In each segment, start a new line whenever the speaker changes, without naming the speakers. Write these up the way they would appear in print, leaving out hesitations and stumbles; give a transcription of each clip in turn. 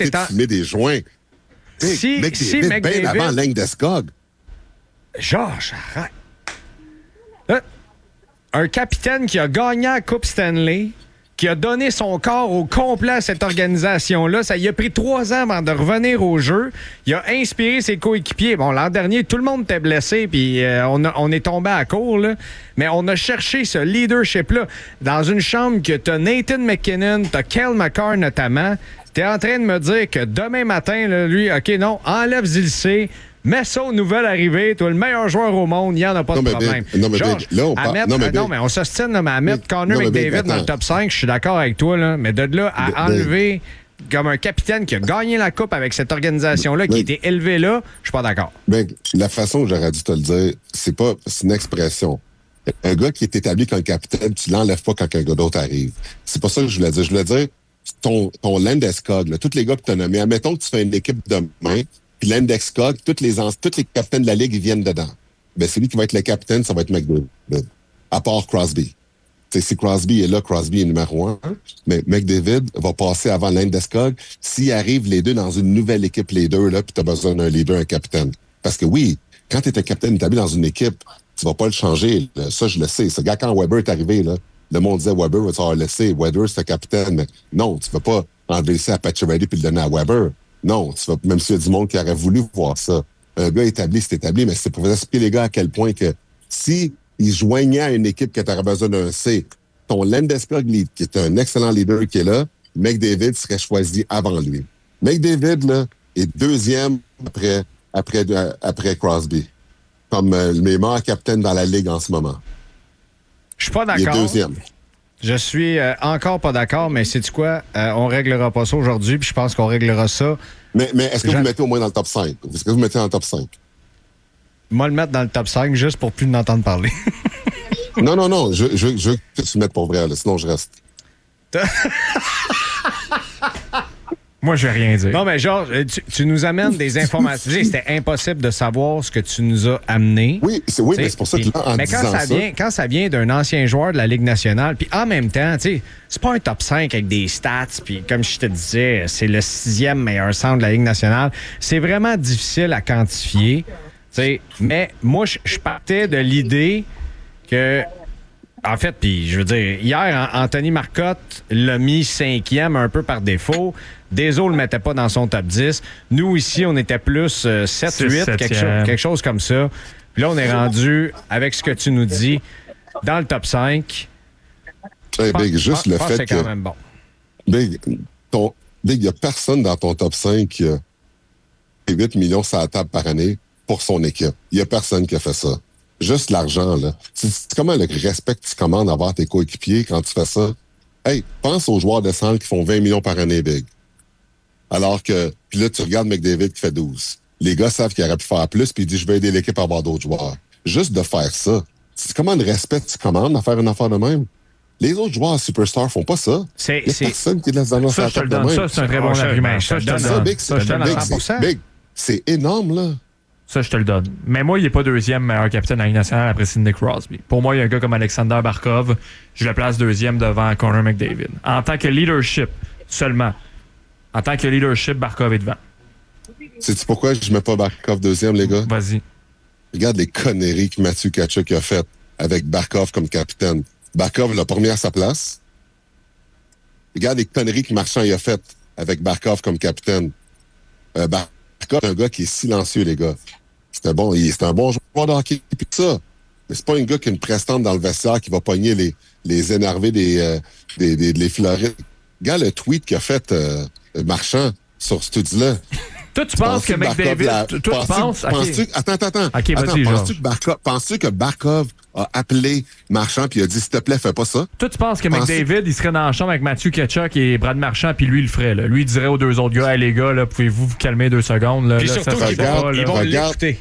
arrêté de fumer des joints.
Si McDavid...
bien avant Landeskog.
Georges, arrête. Là, un capitaine qui a gagné la Coupe Stanley, qui a donné son corps au complet à cette organisation-là. Ça lui a pris 3 ans avant de revenir au jeu. Il a inspiré ses coéquipiers. Bon, l'an dernier, tout le monde était blessé, puis on est tombé à court, là. Mais on a cherché ce leadership-là. Dans une chambre que t'as Nathan McKinnon, t'as Cale Makar notamment. T'es en train de me dire que demain matin, là, lui, OK, non, enlève Zilsé, mets ça aux nouvelles arrivées. Toi, le meilleur joueur au monde, il n'y en a pas de problème. Georges, mais on s'ostine, mais à mettre Connor McDavid dans le top 5, je suis d'accord avec toi, là, mais de là à enlever comme un capitaine qui a gagné la Coupe avec cette organisation-là, qui a été élevé là, je suis pas d'accord.
La façon que j'aurais dû te le dire, c'est une expression. Un gars qui est établi comme capitaine, tu l'enlèves pas quand un gars d'autre arrive. C'est pas ça que je voulais dire. Je voulais dire, ton Landeskog, tous les gars que tu as nommés, admettons que tu fais une équipe demain, puis Landeskog, tous les capitaines de la Ligue, ils viennent dedans. Ben, celui qui va être le capitaine, ça va être McDavid. À part Crosby. T'sais, si Crosby est là, Crosby est numéro 1. Mais McDavid va passer avant Landeskog s'ils arrivent les deux dans une nouvelle équipe, les deux, là, puis tu as besoin d'un leader, un capitaine. Parce que oui, quand tu es un capitaine établi dans une équipe, tu vas pas le changer. Là. Ça, je le sais. Ce gars, quand Weber est arrivé, là, le monde disait Weber va te laisser. Weber, c'est un capitaine. Mais non, tu vas pas enlever ça à Pacioretty puis le donner à Weber. Non, tu vas, même s'il y a du monde qui aurait voulu voir ça. Un gars établi, c'est établi, mais c'est pour vous expliquer, les gars, à quel point que si il joignait à une équipe que tu aurais besoin d'un C, ton Landeskog, qui est un excellent leader qui est là, McDavid serait choisi avant lui. McDavid, là, est deuxième après Crosby. Comme le meilleur capitaine dans la Ligue en ce moment.
Je suis pas d'accord.
Il est deuxième.
Je suis encore pas d'accord, mais sais-tu quoi? On réglera pas ça aujourd'hui, puis je pense qu'on réglera ça.
Mais est-ce que vous le mettez au moins dans le top 5? Est-ce que vous le mettez dans le top 5?
Moi, le mettre dans le top 5 juste pour plus m'entendre parler.
Non. Je veux que tu le mettes pour vrai, là, sinon je reste.
Moi, je vais rien dire.
Non, mais Georges, tu nous amènes des informations. C'était impossible de savoir ce que tu nous as amené.
Oui, mais c'est pour ça que là,
mais quand ça vient d'un ancien joueur de la Ligue nationale, puis en même temps, c'est pas un top 5 avec des stats, puis comme je te disais, c'est le 6e meilleur centre de la Ligue nationale. C'est vraiment difficile à quantifier. Mais moi, je partais de l'idée que... En fait, puis je veux dire, hier, Anthony Marcotte l'a mis 5e un peu par défaut. Deso le mettait pas dans son top 10. Nous, ici, on était plus 7-8, quelque chose comme ça. Puis là, on est rendu, avec ce que tu nous dis, dans le top 5.
Big, juste le fait
c'est
que...
quand même bon.
Big, il n'y a personne dans ton top 5 qui a 8 millions sur la table par année pour son équipe. Il n'y a personne qui a fait ça. Juste l'argent, là. C'est comment le respect que tu commandes à avoir tes coéquipiers quand tu fais ça? Hey, pense aux joueurs de centre qui font 20 millions par année, Big. Alors que, puis là, tu regardes McDavid qui fait 12. Les gars savent qu'il aurait pu faire plus, puis il dit, je vais aider l'équipe à avoir d'autres joueurs. Juste de faire ça. C'est comment le respect tu commandes à faire une affaire de même? Les autres joueurs superstars font pas ça. Il y a personne qui laisse dans sa table de même.
Ça, c'est un très bon argument. Ça, je te le donne.
Big, c'est énorme, là.
Ça, je te le donne. Mais moi, il n'est pas deuxième meilleur capitaine de la Ligue nationale après Sidney Crosby. Pour moi, il y a un gars comme Alexander Barkov. Je le place deuxième devant Connor McDavid. En tant que leadership, seulement. En tant que leadership, Barkov est devant.
Sais-tu pourquoi je ne mets pas Barkov deuxième, les gars?
Vas-y.
Regarde les conneries que Mathieu Tkachuk a faites avec Barkov comme capitaine. Barkov l'a premier à sa place. Regarde les conneries que Marchand a faites avec Barkov comme capitaine. Barkov est un gars qui est silencieux, les gars. C'est un bon joueur de hockey. Puis ça, mais c'est pas un gars qui a une prestante dans le vestiaire qui va pogner les énervés des Florides. Regarde le tweet qu'a fait Marchand sur ce tweet-là.
Toi, tu penses que McDavid... Toi, tu penses...
Attends.
OK, vas-y,
Penses-tu que Barkov a appelé Marchand puis a dit, s'il te plaît, fais pas ça?
Toi, tu penses que McDavid, il serait dans la chambre avec Mathieu Tkachuk et Brad Marchand, puis lui, il le ferait, là. Lui, il dirait aux deux autres gars, hey, les gars, là, pouvez-vous vous calmer 2 secondes, là?
Puis
là,
surtout, ils vont l'écouter.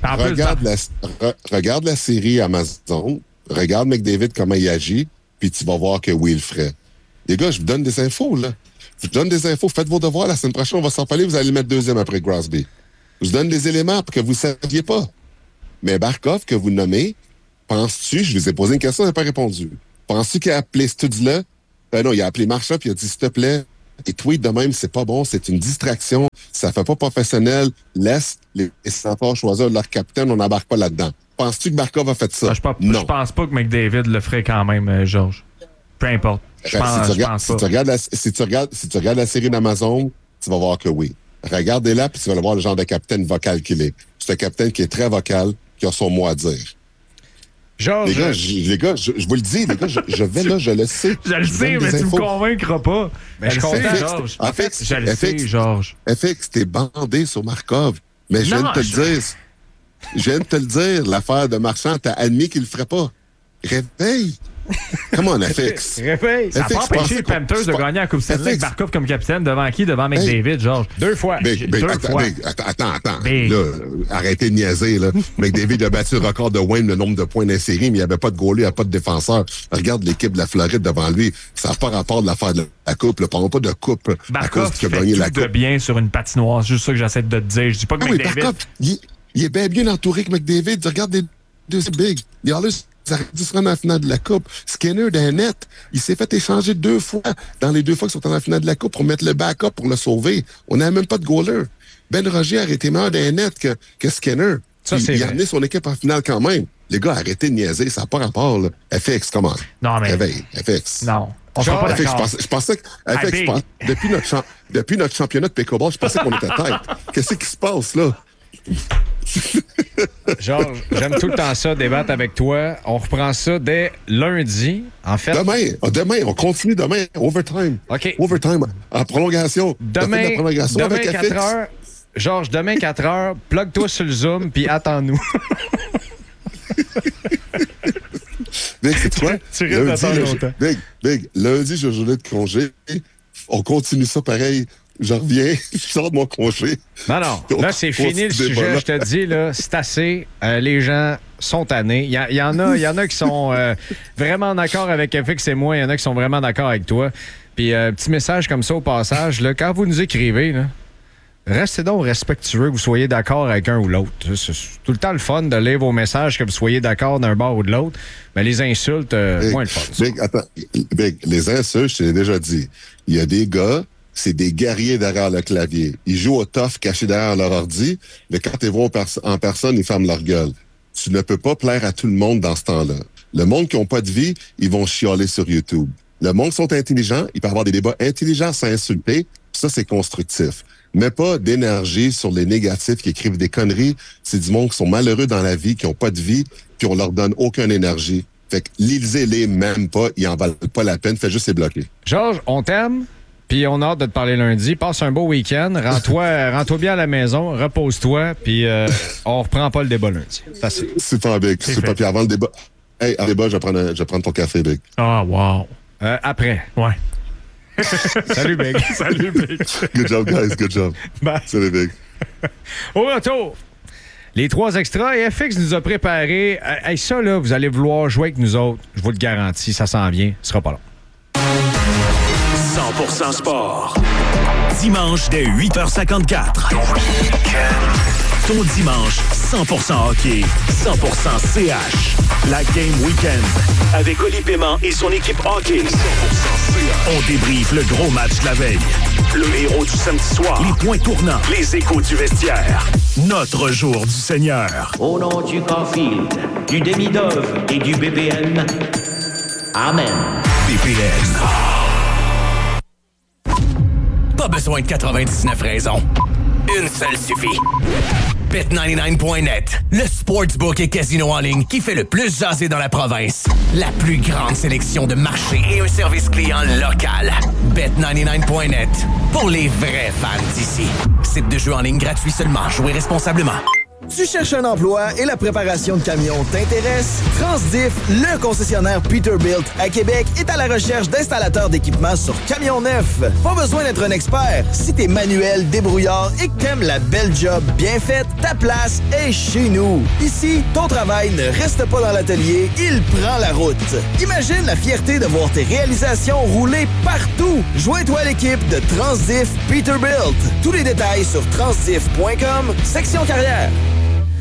Regarde la série Amazon, regarde McDavid, comment il agit, puis tu vas voir que oui, il le ferait. Les gars, je vous donne des infos, là. Je vous donne des infos. Faites vos devoirs. La semaine prochaine, on va s'en parler. Vous allez le mettre deuxième après Crosby. Je vous donne des éléments pour que vous ne saviez pas. Mais Barkov, que vous nommez, penses-tu, je vous ai posé une question, il n'a pas répondu. Penses-tu qu'il a appelé ce là? Ben non, il a appelé Marchand puis il a dit, s'il te plaît, et tweet de même, c'est pas bon, c'est une distraction, ça fait pas professionnel, laisse les sénateurs choisir leur capitaine, on n'embarque pas là-dedans. Penses-tu que Barkov a fait ça?
Je pense pas que McDavid le ferait quand même, Georges. Peu importe. Je pense
si tu regardes la série d'Amazon, tu vas voir que oui. Regardez-la, puis tu vas voir le genre de capitaine vocal qu'il est. C'est un capitaine qui est très vocal, qui a son mot à dire.
Georges.
Les gars, je vous le dis, les gars, je vais là, je le sais.
Je le sais, mais tu me convaincras pas.
Mais je suis content,
Georges.
Je le sais, Georges. FX, t'es bandé sur Markov. Mais je viens de te le dire. L'affaire de Marchand, t'as admis qu'il le ferait pas. Réveille. Comment on FX?
Réveille.
Ça n'a pas empêché les Panthers de gagner la Coupe Stanley avec Barkov comme capitaine devant qui? Devant McDavid, Georges.
2 fois.
Attends. Là, arrêtez de niaiser. Là. McDavid a battu le record de Wayne, le nombre de points d'insérie, mais il n'y avait pas de goalie, il n'y avait pas de défenseur. Regarde l'équipe de la Floride devant lui. Ça n'a pas rapport de l'affaire de la Coupe. Parlons pas de Coupe.
Barkov qui fait tout de bien sur une patinoire. C'est juste ça que j'essaie de te dire. Je dis pas que McDavid...
Barkov, il est bien entouré que McDavid. Regarde les deux big. Il a ça aurait dû se rendre en finale de la Coupe. Skinner d'un net, il s'est fait échanger 2 fois dans les 2 fois qu'ils sont en finale de la Coupe pour mettre le backup pour le sauver. On n'avait même pas de goaler. Ben Roger a été meilleur d'un net que Skinner. Il a amené son équipe en finale quand même. Les gars, arrêtez de niaiser, ça n'a pas rapport. Là. FX, comment?
Non, mais...
Réveille, FX.
Non, on sera pas d'accord.
Je pensais que... FX, depuis notre championnat de pickleball, je pensais qu'on était tête. Qu'est-ce qui se passe, là?
Georges, j'aime tout le temps ça, débattre avec toi. On reprend ça dès lundi. En fait.
Demain, on continue demain. Overtime.
OK.
Overtime. En prolongation.
Demain 4 heures. Georges, demain 4 heures, plug-toi sur le Zoom, puis attends-nous.
Big, c'est quoi?
Tu risques d'attendre longtemps.
Big, lundi, j'ai journée de congé. On continue ça pareil. Je reviens, je sors de mon congé.
Non. Là, c'est fini le sujet. Je te dis, là, c'est assez. Les gens sont tannés. Il y en a qui sont vraiment en accord avec FX et moi. Il y en a qui sont vraiment d'accord avec toi. Puis, petit message comme ça au passage. Là, quand vous nous écrivez, là, restez donc respectueux que vous soyez d'accord avec un ou l'autre. C'est tout le temps le fun de lire vos messages, que vous soyez d'accord d'un bord ou de l'autre. Mais les insultes, moins le fun.
Big, les insultes, je te l'ai déjà dit. Il y a des gars... C'est des guerriers derrière le clavier. Ils jouent au tough cachés derrière leur ordi, mais quand ils vont en personne, ils ferment leur gueule. Tu ne peux pas plaire à tout le monde dans ce temps-là. Le monde qui n'a pas de vie, ils vont chialer sur YouTube. Le monde qui sont intelligents, ils peuvent avoir des débats intelligents sans insulter. Ça, c'est constructif. Mais pas d'énergie sur les négatifs qui écrivent des conneries. C'est du monde qui sont malheureux dans la vie, qui n'ont pas de vie, puis on leur donne aucune énergie. Fait que lisez-les même pas, ils en valent pas la peine, faites juste les bloquer.
Georges, on t'aime. Puis on a hâte de te parler lundi. Passe un beau week-end. Rends-toi bien à la maison. Repose-toi. Puis on reprend pas le débat lundi.
C'est pas Big. C'est pas. Puis avant le débat, avant le débat, je vais prendre ton café, Big.
Ah, wow.
Après.
Ouais.
Salut, Big.
Salut, Big.
Good job, guys. Good job.
Bye.
Salut, Big.
Au retour, les 3 extras. Et FX nous a préparé. Ça, là, vous allez vouloir jouer avec nous autres. Je vous le garantis. Ça s'en vient. Ce sera pas long.
100% sport. Dimanche dès 8h54. Ton dimanche 100% hockey, 100% CH. La Game Weekend. Avec Oli Paiement et son équipe hockey. 100% CH. On débriefe le gros match de la veille. Le héros du samedi soir. Les points tournants. Les échos du vestiaire. Notre jour du Seigneur.
Au nom du Caulfield, du demi-dove et du BBN. Amen.
BBN. Pas besoin de 99 raisons. Une seule suffit. Bet99.net, le sportsbook et casino en ligne qui fait le plus jaser dans la province. La plus grande sélection de marchés et un service client local. Bet99.net, pour les vrais fans d'ici. Site de jeu en ligne gratuit seulement. Jouez responsablement.
Tu cherches un emploi et la préparation de camions t'intéresse? Transdiff, le concessionnaire Peterbilt à Québec, est à la recherche d'installateurs d'équipements sur camions neufs. Pas besoin d'être un expert. Si t'es manuel, débrouillard et que t'aimes la belle job bien faite, ta place est chez nous. Ici, ton travail ne reste pas dans l'atelier, il prend la route. Imagine la fierté de voir tes réalisations rouler partout. Joins-toi à l'équipe de Transdiff Peterbilt. Tous les détails sur transdiff.com, section carrière.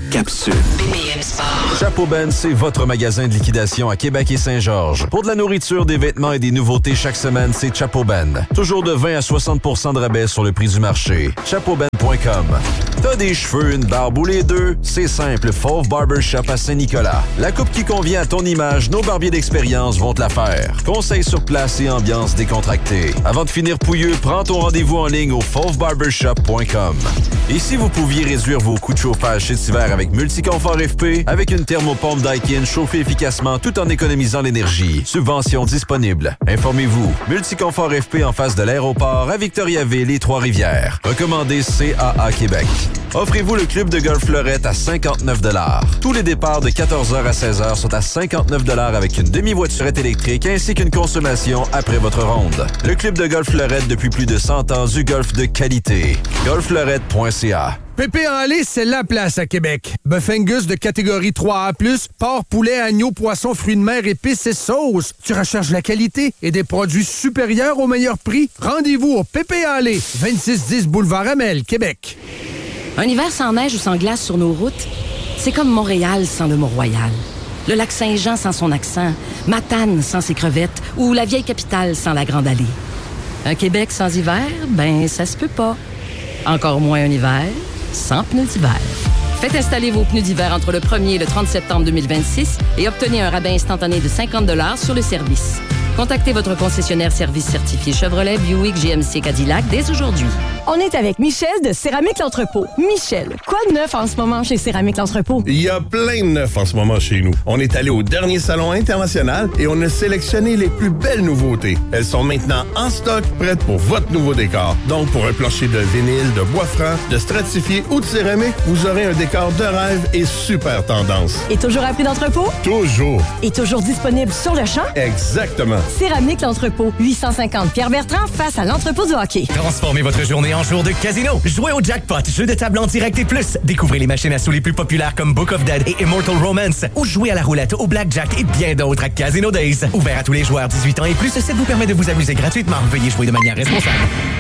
capsule.
BPM Sport.
Chapeau Ben, c'est votre magasin de liquidation à Québec et Saint-Georges. Pour de la nourriture, des vêtements et des nouveautés chaque semaine, c'est Chapeau Ben. Toujours de 20 à 60% de rabais sur le prix du marché. ChapeauBen.com. T'as des cheveux, une barbe ou les deux? C'est simple, Fauve Barbershop à Saint-Nicolas. La coupe qui convient à ton image, nos barbiers d'expérience vont te la faire. Conseils sur place et ambiance décontractée. Avant de finir pouilleux, prends ton rendez-vous en ligne au fauvebarbershop.com. Et si vous pouviez réduire vos coûts de chauffage cet hiver avec Multiconfort FP, avec une thermopompe Daikin chauffée efficacement tout en économisant l'énergie. Subvention disponible. Informez-vous. Multiconfort FP en face de l'aéroport à Victoriaville et Trois-Rivières. Recommandé CAA Québec. Offrez-vous le club de golf Fleurette à 59 $. Tous les départs de 14h à 16h sont à 59 $ avec une demi-voiturette électrique ainsi qu'une consommation après votre ronde. Le club de golf Fleurette depuis plus de 100 ans du golf de qualité. golffleurette.ca.
Pépé en lait, c'est la place à Québec. Bœuf Angus de catégorie 3A+, porc, poulet, agneau, poisson, fruits de mer, épices et sauces. Tu recherches la qualité et des produits supérieurs au meilleur prix? Rendez-vous au Pépé en lait, 2610 boulevard Amel, Québec.
Un hiver sans neige ou sans glace sur nos routes, c'est comme Montréal sans le Mont-Royal. Le lac Saint-Jean sans son accent, Matane sans ses crevettes ou la vieille capitale sans la Grande Allée. Un Québec sans hiver, ben ça se peut pas. Encore moins un hiver sans pneus d'hiver. Faites installer vos pneus d'hiver entre le 1er et le 30 septembre 2026 et obtenez un rabais instantané de 50 $ sur le service. Contactez votre concessionnaire service certifié Chevrolet, Buick, GMC, Cadillac dès aujourd'hui.
On est avec Michel de Céramique L'Entrepôt. Michel, quoi de neuf en ce moment chez Céramique L'Entrepôt?
Il y a plein de neuf en ce moment chez nous. On est allé au dernier salon international et on a sélectionné les plus belles nouveautés. Elles sont maintenant en stock, prêtes pour votre nouveau décor. Donc, pour un plancher de vinyle, de bois franc, de stratifié ou de céramique, vous aurez un décor de rêve et super tendance.
Et toujours à prix d'entrepôt?
Toujours.
Et toujours disponible sur le champ?
Exactement.
Céramique L'Entrepôt, 850 Pierre-Bertrand face à l'entrepôt du hockey.
Transformez votre journée en jour de casino. Jouez au jackpot, jeu de table en direct et plus. Découvrez les machines à sous les plus populaires comme Book of Dead et Immortal Romance. Ou jouez à la roulette, au blackjack et bien d'autres à Casino Days. Ouvert à tous les joueurs 18 ans et plus, ce site vous permet de vous amuser gratuitement. Veuillez jouer de manière responsable.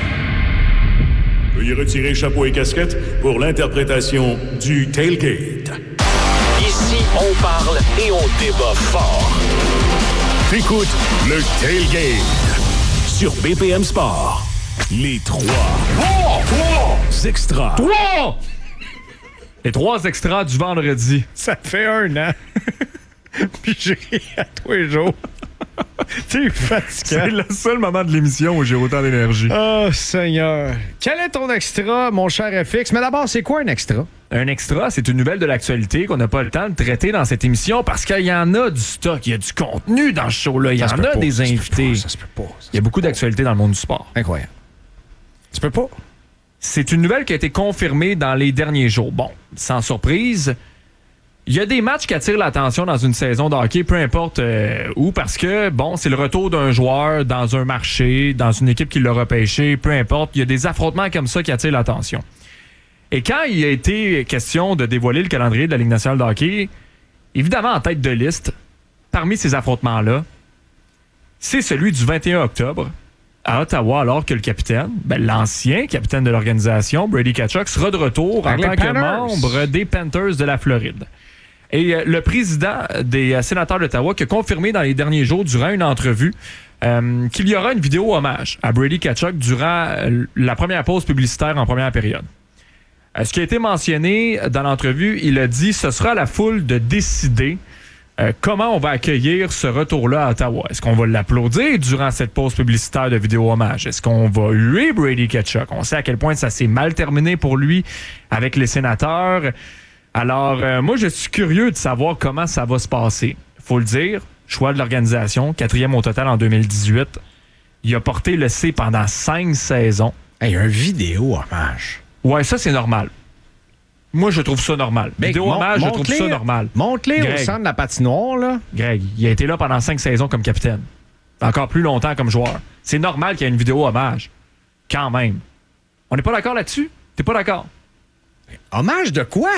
Veuillez retirer chapeau et casquette pour l'interprétation du Tailgate.
Ici, on parle et on débat fort.
Écoute le Tailgate sur BPM Sport. Les trois extras.
Les 3 extras du vendredi.
Ça fait 1 an. Puis je ris à tous les jours. T'es fatiguant.
C'est le seul moment de l'émission où j'ai autant d'énergie.
Oh, Seigneur. Quel est ton extra, mon cher FX? Mais d'abord, c'est quoi un extra?
Un extra, c'est une nouvelle de l'actualité qu'on n'a pas le temps de traiter dans cette émission parce qu'il y en a du stock, il y a du contenu dans ce show-là, il y en a des invités.
Ça se peut pas.
Il y a beaucoup d'actualités dans le monde du sport.
Incroyable. Tu peux pas?
C'est une nouvelle qui a été confirmée dans les derniers jours. Bon, sans surprise, il y a des matchs qui attirent l'attention dans une saison de hockey, peu importe où, parce que, bon, c'est le retour d'un joueur dans un marché, dans une équipe qui l'a repêché, peu importe. Il y a des affrontements comme ça qui attirent l'attention. Et quand il a été question de dévoiler le calendrier de la Ligue nationale de hockey, évidemment, en tête de liste, parmi ces affrontements-là, c'est celui du 21 octobre à Ottawa, alors que le capitaine, l'ancien capitaine de l'organisation, Brady Tkachuk, sera de retour en tant que membre des Panthers de la Floride. Et le président des sénateurs d'Ottawa qui a confirmé dans les derniers jours, durant une entrevue, qu'il y aura une vidéo hommage à Brady Tkachuk durant la première pause publicitaire en première période. Ce qui a été mentionné dans l'entrevue, il a dit « Ce sera à la foule de décider comment on va accueillir ce retour-là à Ottawa. Est-ce qu'on va l'applaudir durant cette pause publicitaire de vidéo hommage? Est-ce qu'on va huer Brady Tkachuk? On sait à quel point ça s'est mal terminé pour lui avec les sénateurs. Alors, moi, je suis curieux de savoir comment ça va se passer. Faut le dire, choix de l'organisation, 4e au total en 2018. Il a porté le C pendant 5 saisons.
Hey, un vidéo hommage.
Ouais, ça, c'est normal. Moi, je trouve ça normal. Vidéo hommage, je trouve ça normal.
Monte-les au centre de la patinoire, là.
Greg, il a été là pendant 5 saisons comme capitaine. Encore plus longtemps comme joueur. C'est normal qu'il y ait une vidéo hommage. Quand même. On n'est pas d'accord là-dessus? T'es pas d'accord?
Hommage de quoi?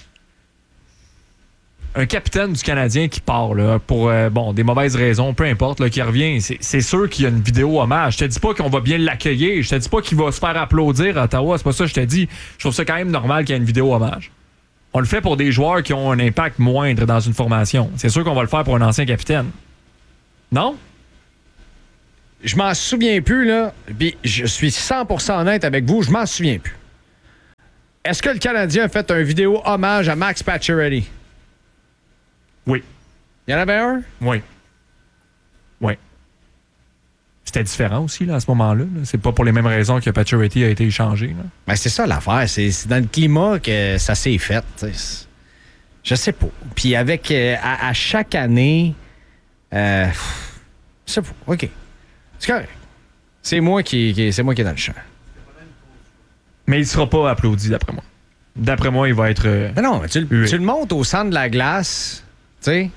Un capitaine du Canadien qui part là, pour des mauvaises raisons, peu importe, là, qui revient, c'est sûr qu'il y a une vidéo hommage. Je te dis pas qu'on va bien l'accueillir, je te dis pas qu'il va se faire applaudir à Ottawa, c'est pas ça que je te dis. Je trouve ça quand même normal qu'il y ait une vidéo hommage. On le fait pour des joueurs qui ont un impact moindre dans une formation. C'est sûr qu'on va le faire pour un ancien capitaine. Non?
Je m'en souviens plus, là. Puis je suis 100% honnête avec vous, je m'en souviens plus. Est-ce que le Canadien a fait un vidéo hommage à Max Pacioretty?
Oui.
Il y en avait un?
Oui. Oui. C'était différent aussi là, à ce moment-là. Là. C'est pas pour les mêmes raisons que Pacioretty a été échangé. Là.
Ben c'est ça l'affaire. C'est dans le climat que ça s'est fait. T'sais. Je sais pas. Puis avec à chaque année... je sais pas. OK. C'est correct. C'est moi qui est dans le champ.
Mais il sera pas applaudi, d'après moi. D'après moi, il va être...
Mais non, tu le montes au centre de la glace, tu sais.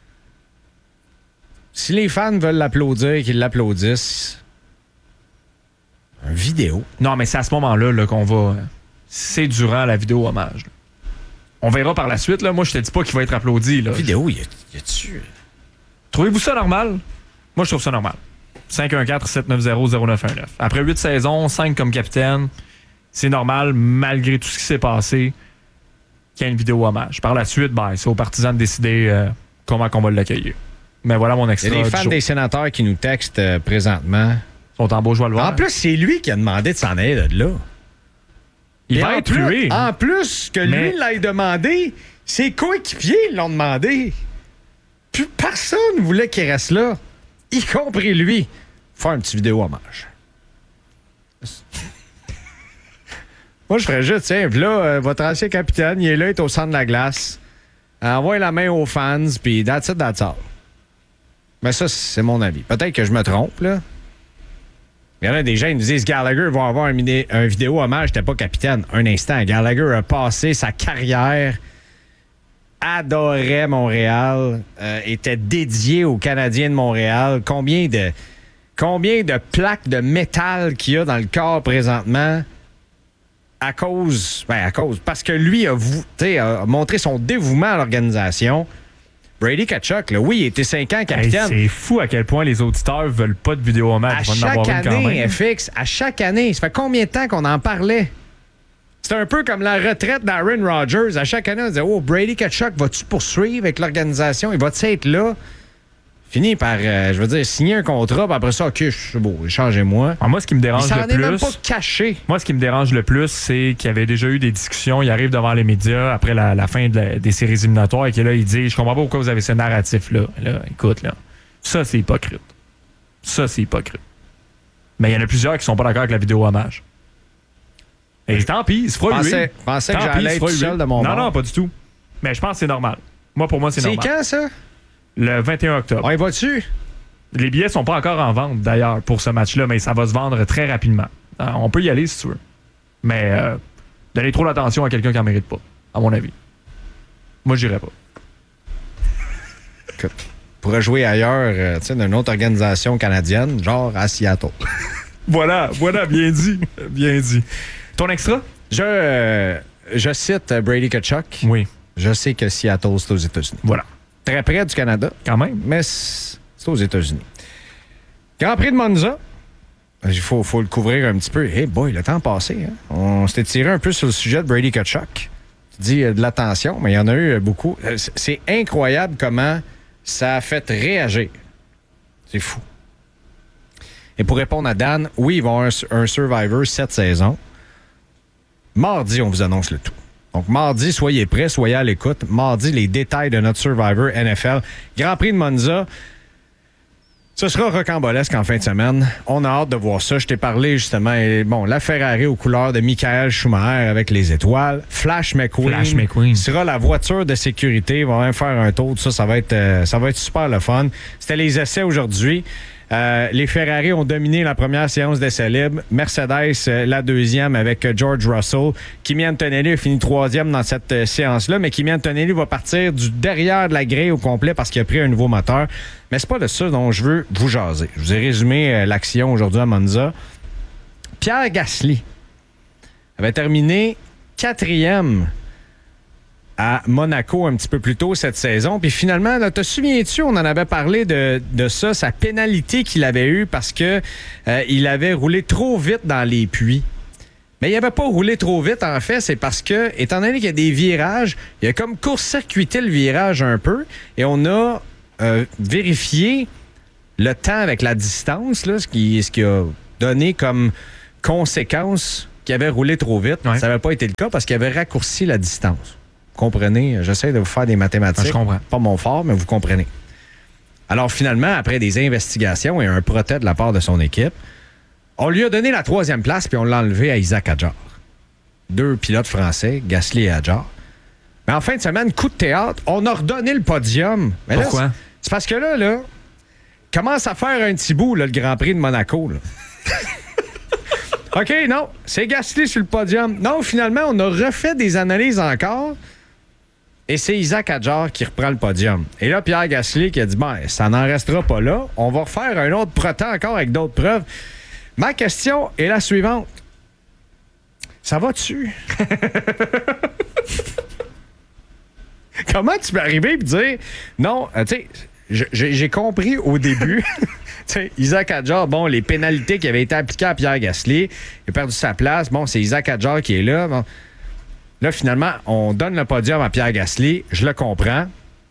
Si les fans veulent l'applaudir, qu'ils l'applaudissent. Une vidéo.
Non, mais c'est à ce moment-là là, qu'on va... C'est durant la vidéo hommage. Là. On verra par la suite. Là. Moi, je te dis pas qu'il va être applaudi. Là.
Vidéo, y a-tu...
Trouvez-vous ça normal? Moi, je trouve ça normal. 514-790-0919. Après 8 saisons, 5 comme capitaine, c'est normal, malgré tout ce qui s'est passé, qu'il y ait une vidéo hommage. Par la suite, c'est aux partisans de décider comment on va l'accueillir. Mais voilà mon extra.
Il y a des fans des sénateurs qui nous textent présentement.
Ils sont en beau joie le voir.
En plus, c'est lui qui a demandé de s'en aller de là.
Il va être tué.
En plus que lui l'ait demandé, ses coéquipiers l'ont demandé. Plus personne ne voulait qu'il reste là, y compris lui. Faire une petite vidéo hommage. Moi, je ferais juste, tiens, là, votre ancien capitaine, il est là, il est au centre de la glace. Envoie la main aux fans, puis that's it, that's all. Mais ça, c'est mon avis. Peut-être que je me trompe, là. Il y en a des gens qui nous disent Gallagher va avoir un vidéo hommage, t'es pas capitaine. Un instant, Gallagher a passé sa carrière, adorait Montréal, était dédié aux Canadiens de Montréal. Combien de plaques de métal qu'il y a dans le corps présentement parce que lui a montré son dévouement à l'organisation. Brady Tkachuk, là, oui, il était 5 ans capitaine.
C'est fou à quel point les auditeurs veulent pas de vidéo hommage.
À chaque année, FX, à chaque année. Ça fait combien de temps qu'on en parlait? C'est un peu comme la retraite d'Aaron Rodgers. À chaque année, on disait, Brady Tkachuk, vas-tu poursuivre avec l'organisation? Il va-tu être là? Fini par, signer un contrat, puis après ça, OK, c'est beau, changez-moi.
Moi, ce qui me dérange le plus...
Il s'en est même pas caché.
Moi, ce qui me dérange le plus, c'est qu'il y avait déjà eu des discussions. Il arrive devant les médias après la fin des séries éliminatoires et que là, il dit, je comprends pas pourquoi vous avez ce narratif-là. Là, écoute, là, ça, c'est hypocrite. Mais il y en a plusieurs qui sont pas d'accord avec la vidéo hommage. Et tant pis, il se fera huer.
Je pensais que j'allais être seul de mon bord.
Non, pas du tout. Mais je pense que c'est normal. Pour moi, c'est normal.
C'est quand, ça?
Le 21 octobre.
On y va-tu?
Les billets sont pas encore en vente, d'ailleurs, pour ce match-là, mais ça va se vendre très rapidement. On peut y aller, si tu veux. Mais donner trop d'attention à quelqu'un qui en mérite pas, à mon avis. Moi, j'irais pas.
Écoute, pourrait jouer ailleurs, dans une autre organisation canadienne, genre à Seattle.
Voilà, bien dit. Bien dit. Ton extra?
Je cite Brady Tkachuk.
Oui.
Je sais que Seattle, c'est aux États-Unis.
Voilà.
Très près du Canada.
Quand même.
Mais c'est aux États-Unis. Grand Prix de Monza. Il faut le couvrir un petit peu. Hey boy, le temps passé. Hein? On s'était tiré un peu sur le sujet de Brady Tkachuk. Tu dis de l'attention, mais il y en a eu beaucoup. C'est incroyable comment ça a fait réagir. C'est fou. Et pour répondre à Dan, oui, il va y avoir un Survivor cette saison. Mardi, on vous annonce le tout. Donc, mardi, soyez prêts, soyez à l'écoute. Mardi, les détails de notre Survivor NFL. Grand Prix de Monza. Ce sera rocambolesque en fin de semaine. On a hâte de voir ça. Je t'ai parlé, justement, la Ferrari aux couleurs de Michael Schumacher avec les étoiles. Flash McQueen sera la voiture de sécurité. Il va même faire un tour. Ça va être super le fun. C'était les essais aujourd'hui. Les Ferrari ont dominé la première séance d'essais libres. Mercedes, la deuxième avec George Russell. Kimi Antonelli a fini troisième dans cette séance-là, mais Kimi Antonelli va partir du derrière de la grille au complet parce qu'il a pris un nouveau moteur. Mais c'est pas de ça dont je veux vous jaser. Je vous ai résumé l'action aujourd'hui à Monza. Pierre Gasly avait terminé 4e à Monaco un petit peu plus tôt cette saison. Puis finalement, là, te souviens-tu, on en avait parlé de ça, sa pénalité qu'il avait eue parce que il avait roulé trop vite dans les puits. Mais il n'avait pas roulé trop vite, en fait. C'est parce que, étant donné qu'il y a des virages, il a comme court-circuité le virage un peu et on a vérifié le temps avec la distance, là, ce qui a donné comme conséquence qu'il avait roulé trop vite. Ouais. Ça n'avait pas été le cas parce qu'il avait raccourci la distance. Vous comprenez? J'essaie de vous faire des mathématiques.
Je comprends.
Pas mon fort, mais vous comprenez. Alors, finalement, après des investigations et un protêt de la part de son équipe, on lui a donné la 3e place puis on l'a enlevé à Isaac Hadjar. 2 pilotes français, Gasly et Hadjar. Mais en fin de semaine, coup de théâtre, on a redonné le podium. Mais
pourquoi?
Là, c'est parce que là, commence à faire un petit bout, là, le Grand Prix de Monaco. Là. OK, non, c'est Gasly sur le podium. Non, finalement, on a refait des analyses encore et c'est Isaac Hadjar qui reprend le podium. Et là, Pierre Gasly qui a dit, ben, ça n'en restera pas là. On va refaire un autre protêt encore avec d'autres preuves. Ma question est la suivante. Ça va-tu? Comment tu peux arriver et dire... Non, tu sais, j'ai compris au début... Isaac Hadjar, bon, les pénalités qui avaient été appliquées à Pierre Gasly, il a perdu sa place. Bon, c'est Isaac Hadjar qui est là. Bon. Là, finalement, on donne le podium à Pierre Gasly. Je le comprends.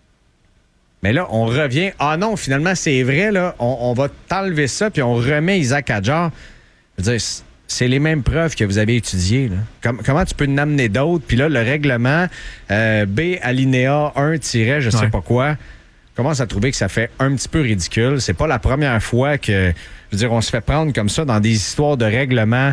Mais là, on revient. Ah non, finalement, c'est vrai, là. On va t'enlever ça, puis on remet Isaac Hadjar. Je veux dire, c'est les mêmes preuves que vous avez étudiées. Là. Comment tu peux en amener d'autres? Puis là, le règlement B, alinéa 1, je sais pas quoi, commence à trouver que ça fait un petit peu ridicule. C'est pas la première fois que, je veux dire, on se fait prendre comme ça dans des histoires de règlement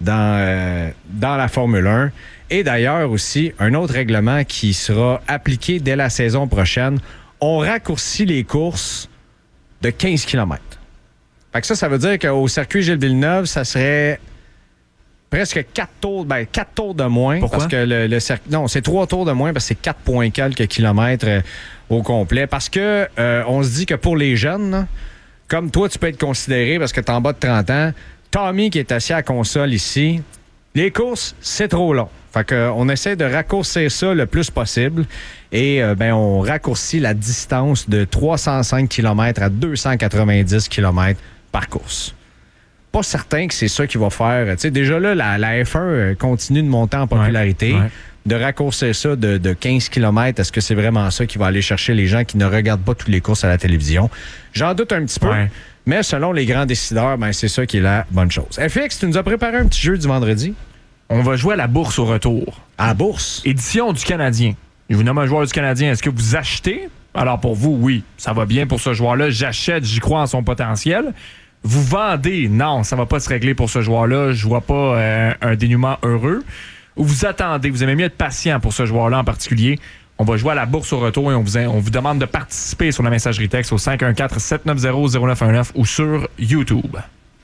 dans la Formule 1. Et d'ailleurs aussi, un autre règlement qui sera appliqué dès la saison prochaine. On raccourcit les courses de 15 km. Fait que ça veut dire qu'au circuit Gilles Villeneuve, ça serait presque 4 tours de moins.
Pourquoi?
Parce que le circuit... Non, c'est 3 tours de moins parce que c'est 4 points quelques kilomètres au complet. Parce que on se dit que pour les jeunes, là, comme toi, tu peux être considéré parce que tu es en bas de 30 ans, Tommy qui est assis à la console ici, les courses, c'est trop long. Fait qu'on essaie de raccourcir ça le plus possible et on raccourcit la distance de 305 km à 290 km par course. Pas certain que c'est ça qui va faire... Tu sais, déjà là, la F1 continue de monter en popularité. Ouais. De raccourcir ça de 15 km, est-ce que c'est vraiment ça qui va aller chercher les gens qui ne regardent pas toutes les courses à la télévision? J'en doute un petit peu. Ouais. Mais selon les grands décideurs, c'est ça qui est la bonne chose. FX, tu nous as préparé un petit jeu du vendredi?
On va jouer à la bourse au retour.
À la bourse?
Édition du Canadien. Je vous nomme un joueur du Canadien. Est-ce que vous achetez? Alors pour vous, oui, ça va bien pour ce joueur-là. J'achète, j'y crois en son potentiel. Vous vendez? Non, ça va pas se régler pour ce joueur-là. Je vois pas un dénouement heureux. Ou vous attendez? Vous aimez mieux être patient pour ce joueur-là en particulier. On va jouer à la bourse au retour et on vous demande de participer sur la messagerie texte au 514-790-0919 ou sur YouTube.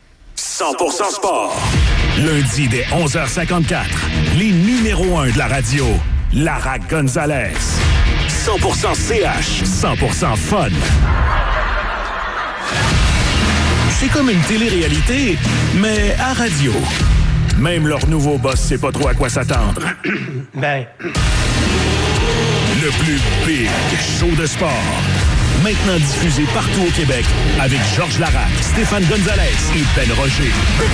100% sport. Lundi dès 11h54. Les numéros 1 de la radio. Lara Gonzalez. 100% CH. 100% fun. C'est comme une télé-réalité, mais à radio. Même leur nouveau boss sait pas trop à quoi s'attendre. Le plus big show de sport. Maintenant diffusé partout au Québec avec Georges Larac, Stéphane Gonzalez et Ben Roger.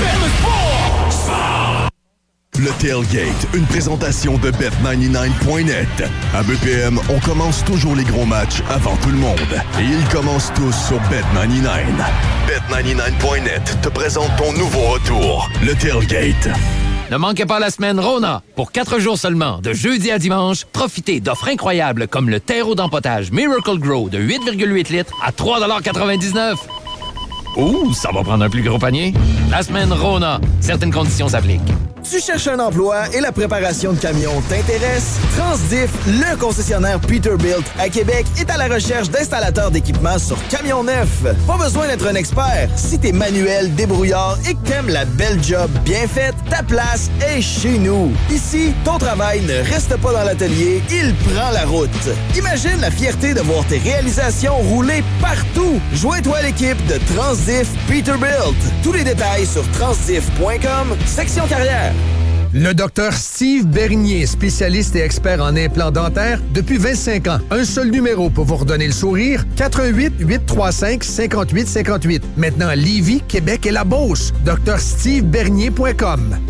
Le Tailgate, une présentation de Bet99.net. À BPM, on commence toujours les gros matchs avant tout le monde. Et ils commencent tous sur Bet99. Bet99.net te présente ton nouveau retour, le Tailgate.
Ne manquez pas la semaine Rona. Pour 4 jours seulement, de jeudi à dimanche, profitez d'offres incroyables comme le terreau d'empotage Miracle Grow de 8,8 litres à 3,99 $. Ouh, ça va prendre un plus gros panier. La semaine Rona. Certaines conditions s'appliquent.
Tu cherches un emploi et la préparation de camions t'intéresse? Transdiff, le concessionnaire Peterbilt à Québec, est à la recherche d'installateurs d'équipements sur camions neufs. Pas besoin d'être un expert. Si t'es manuel, débrouillard et que t'aimes la belle job bien faite, ta place est chez nous. Ici, ton travail ne reste pas dans l'atelier, il prend la route. Imagine la fierté de voir tes réalisations rouler partout. Joins-toi à l'équipe de Transdiff Peterbilt. Tous les détails sur transdiff.com, section carrière.
Le Dr Steve Bernier, spécialiste et expert en implants dentaires depuis 25 ans. Un seul numéro pour vous redonner le sourire, 88-835-5858. Maintenant à Lévis, Québec et la Beauce. drstevebernier.com.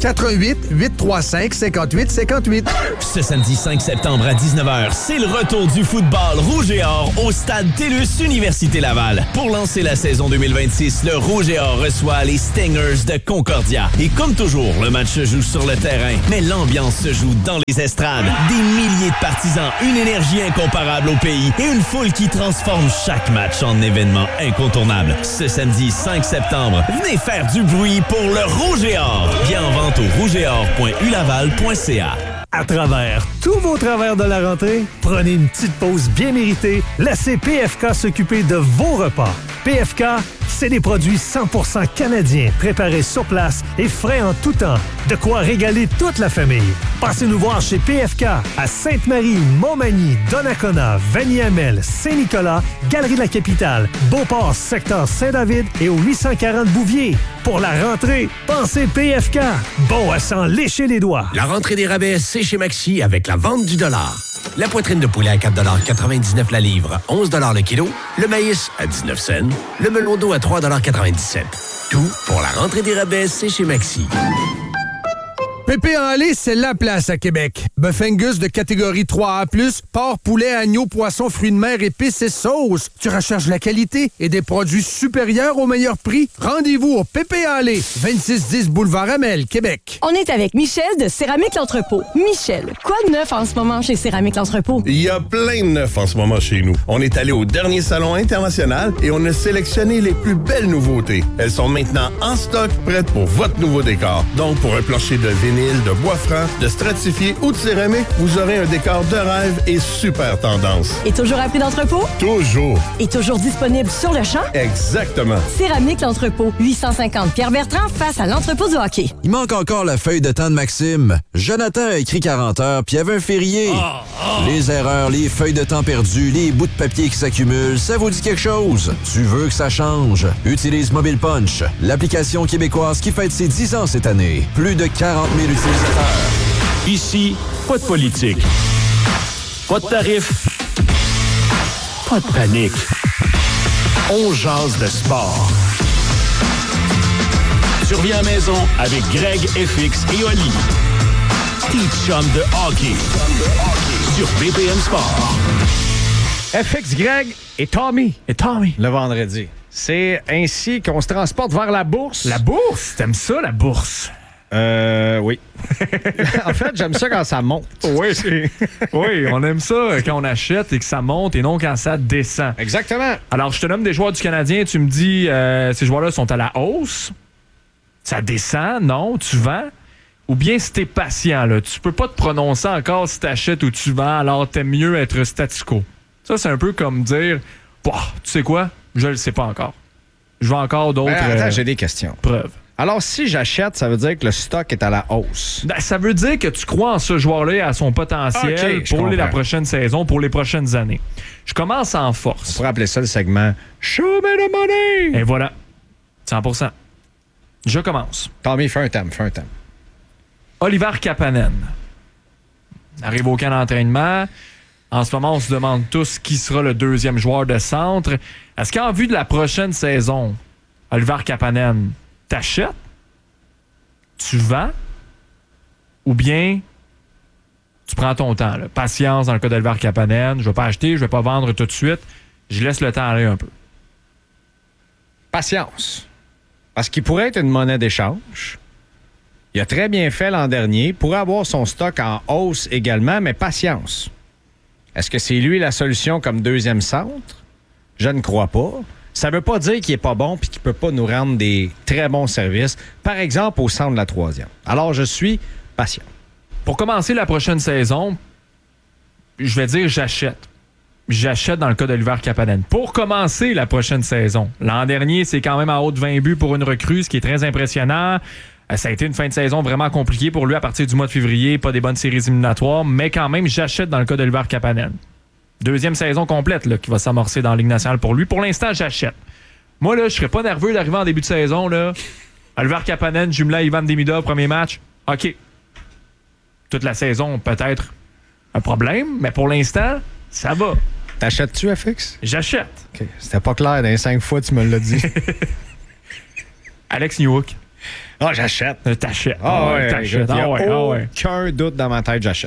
88-835-5858.
Ce samedi 5 septembre à 19h, c'est le retour du football rouge et or au stade TELUS Université Laval. Pour lancer la saison 2026, le rouge et or reçoit les Stingers de Concordia. Et comme toujours, le match se joue sur le terrain, mais l'ambiance se joue dans les estrades. Des milliers de partisans, une énergie incomparable au pays et une foule qui transforme chaque match en événement incontournable. Ce samedi 5 septembre, venez faire du bruit pour le rouge et or. Bien en vente au rougeetor.ulaval.ca.
À travers tous vos travers de la rentrée, prenez une petite pause bien méritée. Laissez PFK s'occuper de vos repas. PFK, c'est des produits 100% canadiens, préparés sur place et frais en tout temps. De quoi régaler toute la famille. Passez nous voir chez PFK à Sainte-Marie, Montmagny, Donnacona, Vanier-Amel, Saint-Nicolas, Galerie de la Capitale, Beauport, secteur Saint-David et au 840 Bouvier. Pour la rentrée, pensez PFK. Bon à s'en lécher les doigts.
La rentrée des rabais, c'est chez Maxi avec la vente du dollar. La poitrine de poulet à 4,99 $ la livre, 11 $ le kilo. Le maïs à 19 cents. Le melon d'eau à 3,97 $. Tout pour la rentrée des rabais, c'est chez Maxi.
Pépé en lait, c'est la place à Québec. Bœuf Angus de catégorie 3A+, porc, poulet, agneau, poisson, fruits de mer, épices et sauces. Tu recherches la qualité et des produits supérieurs au meilleur prix? Rendez-vous au Pépé en lait, 2610 Boulevard Amel, Québec.
On est avec Michel de Céramique L'Entrepôt. Michel, quoi de neuf en ce moment chez Céramique L'Entrepôt?
Il y a plein de neuf en ce moment chez nous. On est allé au dernier salon international et on a sélectionné les plus belles nouveautés. Elles sont maintenant en stock, prêtes pour votre nouveau décor. Donc, pour un plancher de vinyle, de bois franc, de stratifié ou de céramique, vous aurez un décor de rêve et super tendance.
Et toujours à prix d'entrepôt?
Toujours.
Et toujours disponible sur le champ?
Exactement.
Céramique L'Entrepôt, 850 Pierre-Bertrand face à l'entrepôt du hockey.
Il manque encore la feuille de temps de Maxime. Jonathan a écrit 40 heures, puis il y avait un férié. Les erreurs, les feuilles de temps perdues, les bouts de papier qui s'accumulent, ça vous dit quelque chose? Tu veux que ça change? Utilise Mobile Punch, l'application québécoise qui fête ses 10 ans cette année. Plus de 40 000 utilisateurs.
Ici, pas de politique. Pas de tarifs. Pas de panique. On jase de sport. Tu reviens à la maison avec Greg, FX et Oli. Tes chums de hockey. Sur BPM Sport.
FX, Greg et Tommy. Le vendredi. C'est ainsi qu'on se transporte vers la bourse.
La bourse? T'aimes ça, la bourse?
Oui. En fait, j'aime ça quand ça monte.
Oui, oui, on aime ça quand on achète et que ça monte et non quand ça descend.
Exactement.
Alors, je te nomme des joueurs du Canadien. Tu me dis, ces joueurs-là sont à la hausse. Ça descend, non, tu vends. Ou bien si t'es patient, là, tu peux pas te prononcer encore si t'achètes ou tu vends, alors t'aimes mieux être statu quo. Ça, c'est un peu comme dire, tu sais quoi, je le sais pas encore. Je veux encore d'autres
attends, j'ai des questions.
Preuves.
Alors, si j'achète, ça veut dire que le stock est à la hausse.
Ben, ça veut dire que tu crois en ce joueur-là et à son potentiel pour la prochaine saison, pour les prochaines années. Je commence en force.
On pourrait appeler ça le segment « Show me the money ».
Et voilà, 100%. Je commence.
Tommy, fais un thème.
Oliver Kapanen. Arrive au camp d'entraînement. En ce moment, on se demande tous qui sera le deuxième joueur de centre. Est-ce qu'en vue de la prochaine saison, Oliver Kapanen, t'achètes, tu vends, ou bien tu prends ton temps. Là. Patience dans le cas d'Oliver Kapanen. Je ne vais pas acheter, je ne vais pas vendre tout de suite. Je laisse le temps aller un peu.
Patience. Parce qu'il pourrait être une monnaie d'échange. Il a très bien fait l'an dernier. Il pourrait avoir son stock en hausse également, mais patience. Est-ce que c'est lui la solution comme deuxième centre? Je ne crois pas. Ça ne veut pas dire qu'il n'est pas bon et qu'il ne peut pas nous rendre des très bons services, par exemple au centre de la troisième. Alors, je suis patient.
Pour commencer la prochaine saison, je vais dire j'achète. J'achète dans le cas d'Oliver Kapanen. Pour commencer la prochaine saison, l'an dernier, c'est quand même à haut de 20 buts pour une recrue, ce qui est très impressionnant. Ça a été une fin de saison vraiment compliquée pour lui à partir du mois de février. Pas des bonnes séries éliminatoires, mais quand même, j'achète dans le cas d'Oliver Kapanen. Deuxième saison complète là, qui va s'amorcer dans la Ligue nationale pour lui. Pour l'instant, j'achète. Moi, là, je serais pas nerveux d'arriver en début de saison. Là. Oliver Kapanen, jumelé à Ivan Demidov, premier match. OK. toute la saison, peut-être un problème, mais pour l'instant, ça va.
T'achètes-tu, FX?
J'achète.
OK. C'était pas clair dans les 5 fois que tu me l'as dit.
Alex Newhook.
Ah, j'achète.
T'achètes.
T'achètes.
Ah ouais.
Aucun doute dans ma tête, j'achète.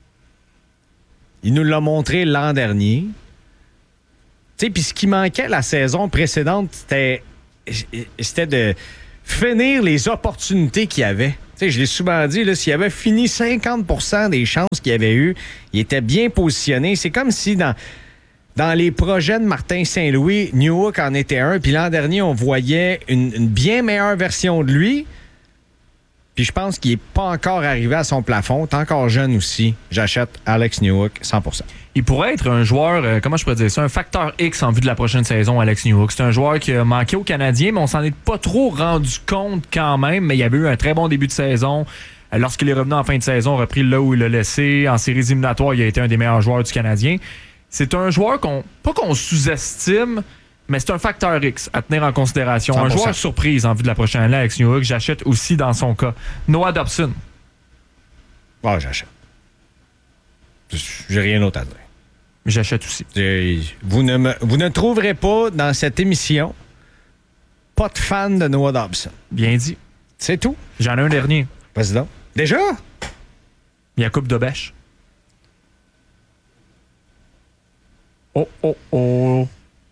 Il nous l'a montré l'an dernier. Tu sais, puis ce qui manquait la saison précédente, c'était de finir les opportunités qu'il y avait. Tu sais, je l'ai souvent dit, là, s'il avait fini 50% des chances qu'il avait eues, il était bien positionné. C'est comme si dans les projets de Martin Saint-Louis, Newhook en était un, puis l'an dernier, on voyait une bien meilleure version de lui. Puis je pense qu'il n'est pas encore arrivé à son plafond. T'es encore jeune aussi. J'achète Alex Newhook 100%.
Il pourrait être un joueur, comment je pourrais dire ça, un facteur X en vue de la prochaine saison, Alex Newhook. C'est un joueur qui a manqué aux Canadiens, mais on s'en est pas trop rendu compte quand même. Mais il avait eu un très bon début de saison. Lorsqu'il est revenu en fin de saison, repris là où il l'a laissé. En séries éliminatoires, il a été un des meilleurs joueurs du Canadien. C'est un joueur pas qu'on sous-estime, mais c'est un facteur X à tenir en considération. 100%. Un joueur surprise en vue de la prochaine année, Alex Newhook. J'achète aussi dans son cas. Noah Dobson.
Ouais, j'achète. J'ai rien d'autre à dire.
J'achète aussi.
Vous ne trouverez pas dans cette émission pas de fan de Noah Dobson.
Bien dit.
C'est tout.
J'en ai un dernier.
Vas-y donc. Déjà?
Jakub Dobeš. Oh. Oh.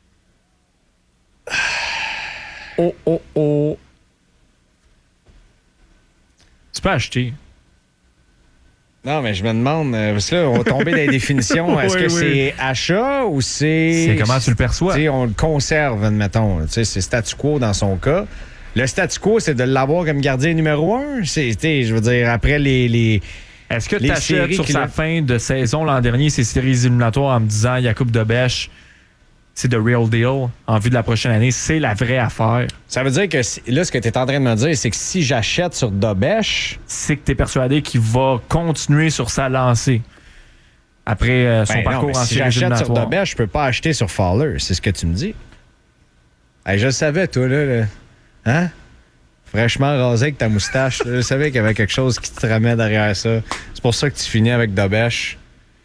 Tu peux acheter.
Non, mais je me demande, parce que là, on va tomber dans les définitions. Est-ce que c'est achat ou c'est...
C'est comment tu le perçois?
On le conserve, admettons. C'est statu quo dans son cas. Le statu quo, c'est de l'avoir comme gardien numéro 1. Je veux dire, après les
Est-ce que tu achètes sur sa fin de saison l'an dernier ces séries éliminatoires en me disant Jakub Dobeš, c'est the real deal en vue de la prochaine année, c'est la vraie affaire?
Ça veut dire que là, ce que tu es en train de me dire, c'est que si j'achète sur Dobeš,
c'est que tu es persuadé qu'il va continuer sur sa lancée après son parcours en séries éliminatoires.
Si j'achète sur Dobeš, je peux pas acheter sur Fowler. C'est ce que tu me dis. Hey, je le savais, toi, là. Hein? Fraîchement rasé avec ta moustache. Je savais qu'il y avait quelque chose qui te ramait derrière ça. C'est pour ça que tu finis avec Dobeš.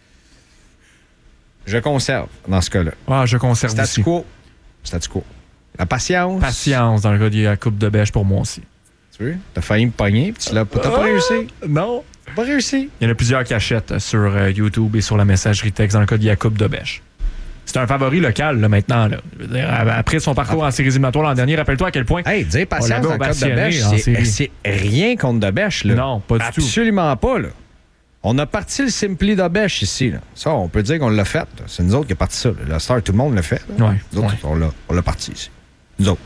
Je conserve dans ce cas-là.
Ah, je conserve aussi.
Statu quo. La patience.
Patience dans le cas de la Coupe Dobeš pour moi aussi.
Tu veux? T'as failli me pogner, puis t'as pas réussi.
Non.
T'as pas réussi.
Il y en a plusieurs qui achètent sur YouTube et sur la messagerie texte dans le cas de Jakub Dobeš. C'est un favori local, là, maintenant. Là. Je veux dire, après son parcours en séries éliminatoires l'an dernier, rappelle-toi à quel point...
Hey, dire patience dans le cas de Dobeš, c'est rien contre Dobeš. Là.
Non, pas du tout.
Absolument pas, là. On a parti le Simply Dobeš ici. Là. Ça, on peut dire qu'on l'a fait. Là. C'est nous autres qui a parti ça. Là. La Star, tout le monde l'a fait.
Ouais,
nous autres, on l'a parti ici. Nous autres.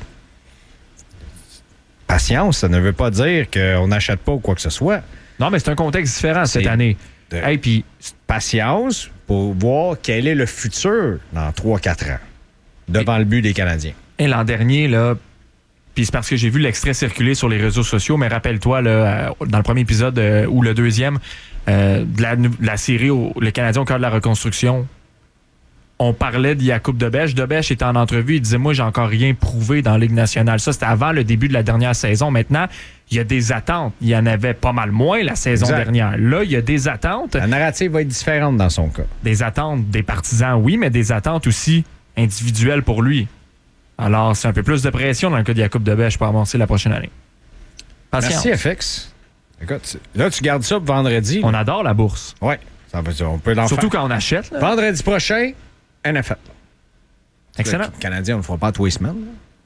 Patience, ça ne veut pas dire qu'on n'achète pas ou quoi que ce soit.
Non, mais c'est un contexte différent cette année.
Hey, puis patience pour voir quel est le futur dans 3-4 ans devant le but des Canadiens.
Et l'an dernier, là, puis c'est parce que j'ai vu l'extrait circuler sur les réseaux sociaux, mais rappelle-toi, là, dans le premier épisode ou le deuxième de la série Le Canadien au cœur de la reconstruction, on parlait de Jakub Dobeš. Dobeš était en entrevue, il disait « Moi, j'ai encore rien prouvé dans la Ligue nationale. » Ça, c'était avant le début de la dernière saison. Maintenant, il y a des attentes. Il y en avait pas mal moins la saison dernière. Là, il y a des attentes.
La narrative va être différente dans son cas.
Des attentes des partisans, oui, mais des attentes aussi individuelles pour lui. Alors, c'est un peu plus de pression dans le cas de Jakub Dobeš pour avancer la prochaine année. Patience.
Merci, FX. Écoute, là, tu gardes ça pour vendredi.
On adore la bourse.
Oui. On peut l'en
Surtout
faire.
quand on achète. Là.
Vendredi prochain, NFL.
Excellent.
Le Canadien, on ne le fera pas tous les semaines.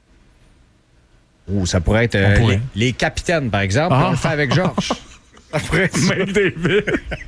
Ou ça pourrait être les capitaines, par exemple. On le fait avec Georges. Après,
David.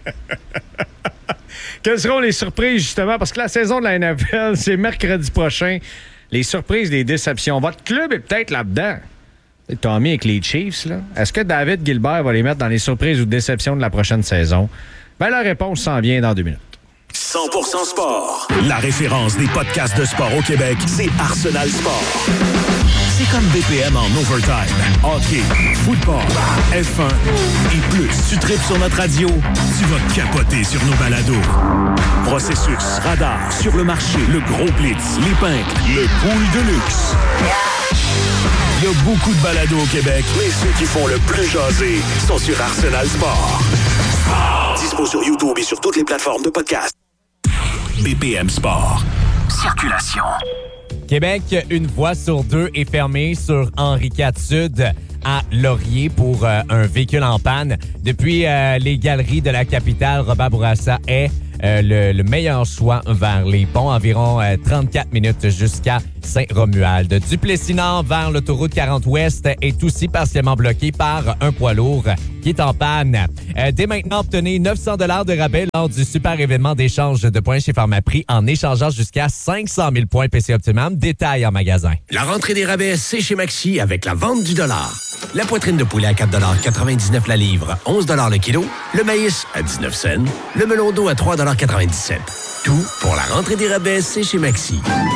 Quelles seront les surprises, justement? Parce que la saison de la NFL, c'est mercredi prochain. Les surprises, les déceptions. Votre club est peut-être là-dedans. Tommy avec les Chiefs, là. Est-ce que David Gilbert va les mettre dans les surprises ou déceptions de la prochaine saison? Ben, la réponse s'en vient dans 2 minutes.
100% sport. La référence des podcasts de sport au Québec, c'est Arsenal Sport. C'est comme BPM en overtime. Hockey, football, F1 et plus. Tu tripes sur notre radio, tu vas capoter sur nos balados. Processus, radar, sur le marché, le gros blitz, les pinks, le pool de luxe. Il y a beaucoup de balados au Québec, mais ceux qui font le plus jaser sont sur Arsenal Sport. Dispo sur YouTube et sur toutes les plateformes de podcast. BPM Sport. Circulation.
Québec, une voie sur deux est fermée sur Henri IV Sud à Laurier pour un véhicule en panne. Depuis les galeries de la capitale, Robert Bourassa est le meilleur choix vers les ponts, environ 34 minutes jusqu'à Saint-Romuald. Duplessis-Nord vers l'autoroute 40 Ouest est aussi partiellement bloqué par un poids lourd qui est en panne. Dès maintenant, obtenez 900 $ de rabais lors du super événement d'échange de points chez Pharmaprix en échangeant jusqu'à 500 000 points PC Optimum. Détail en magasin.
La rentrée des rabais, c'est chez Maxi avec la vente du dollar. La poitrine de poulet à 4,99 $ la livre, 11 $ le kilo. Le maïs à 19 cents. Le melon d'eau à 3,97 $. Tout pour la rentrée des rabais, c'est chez Maxi.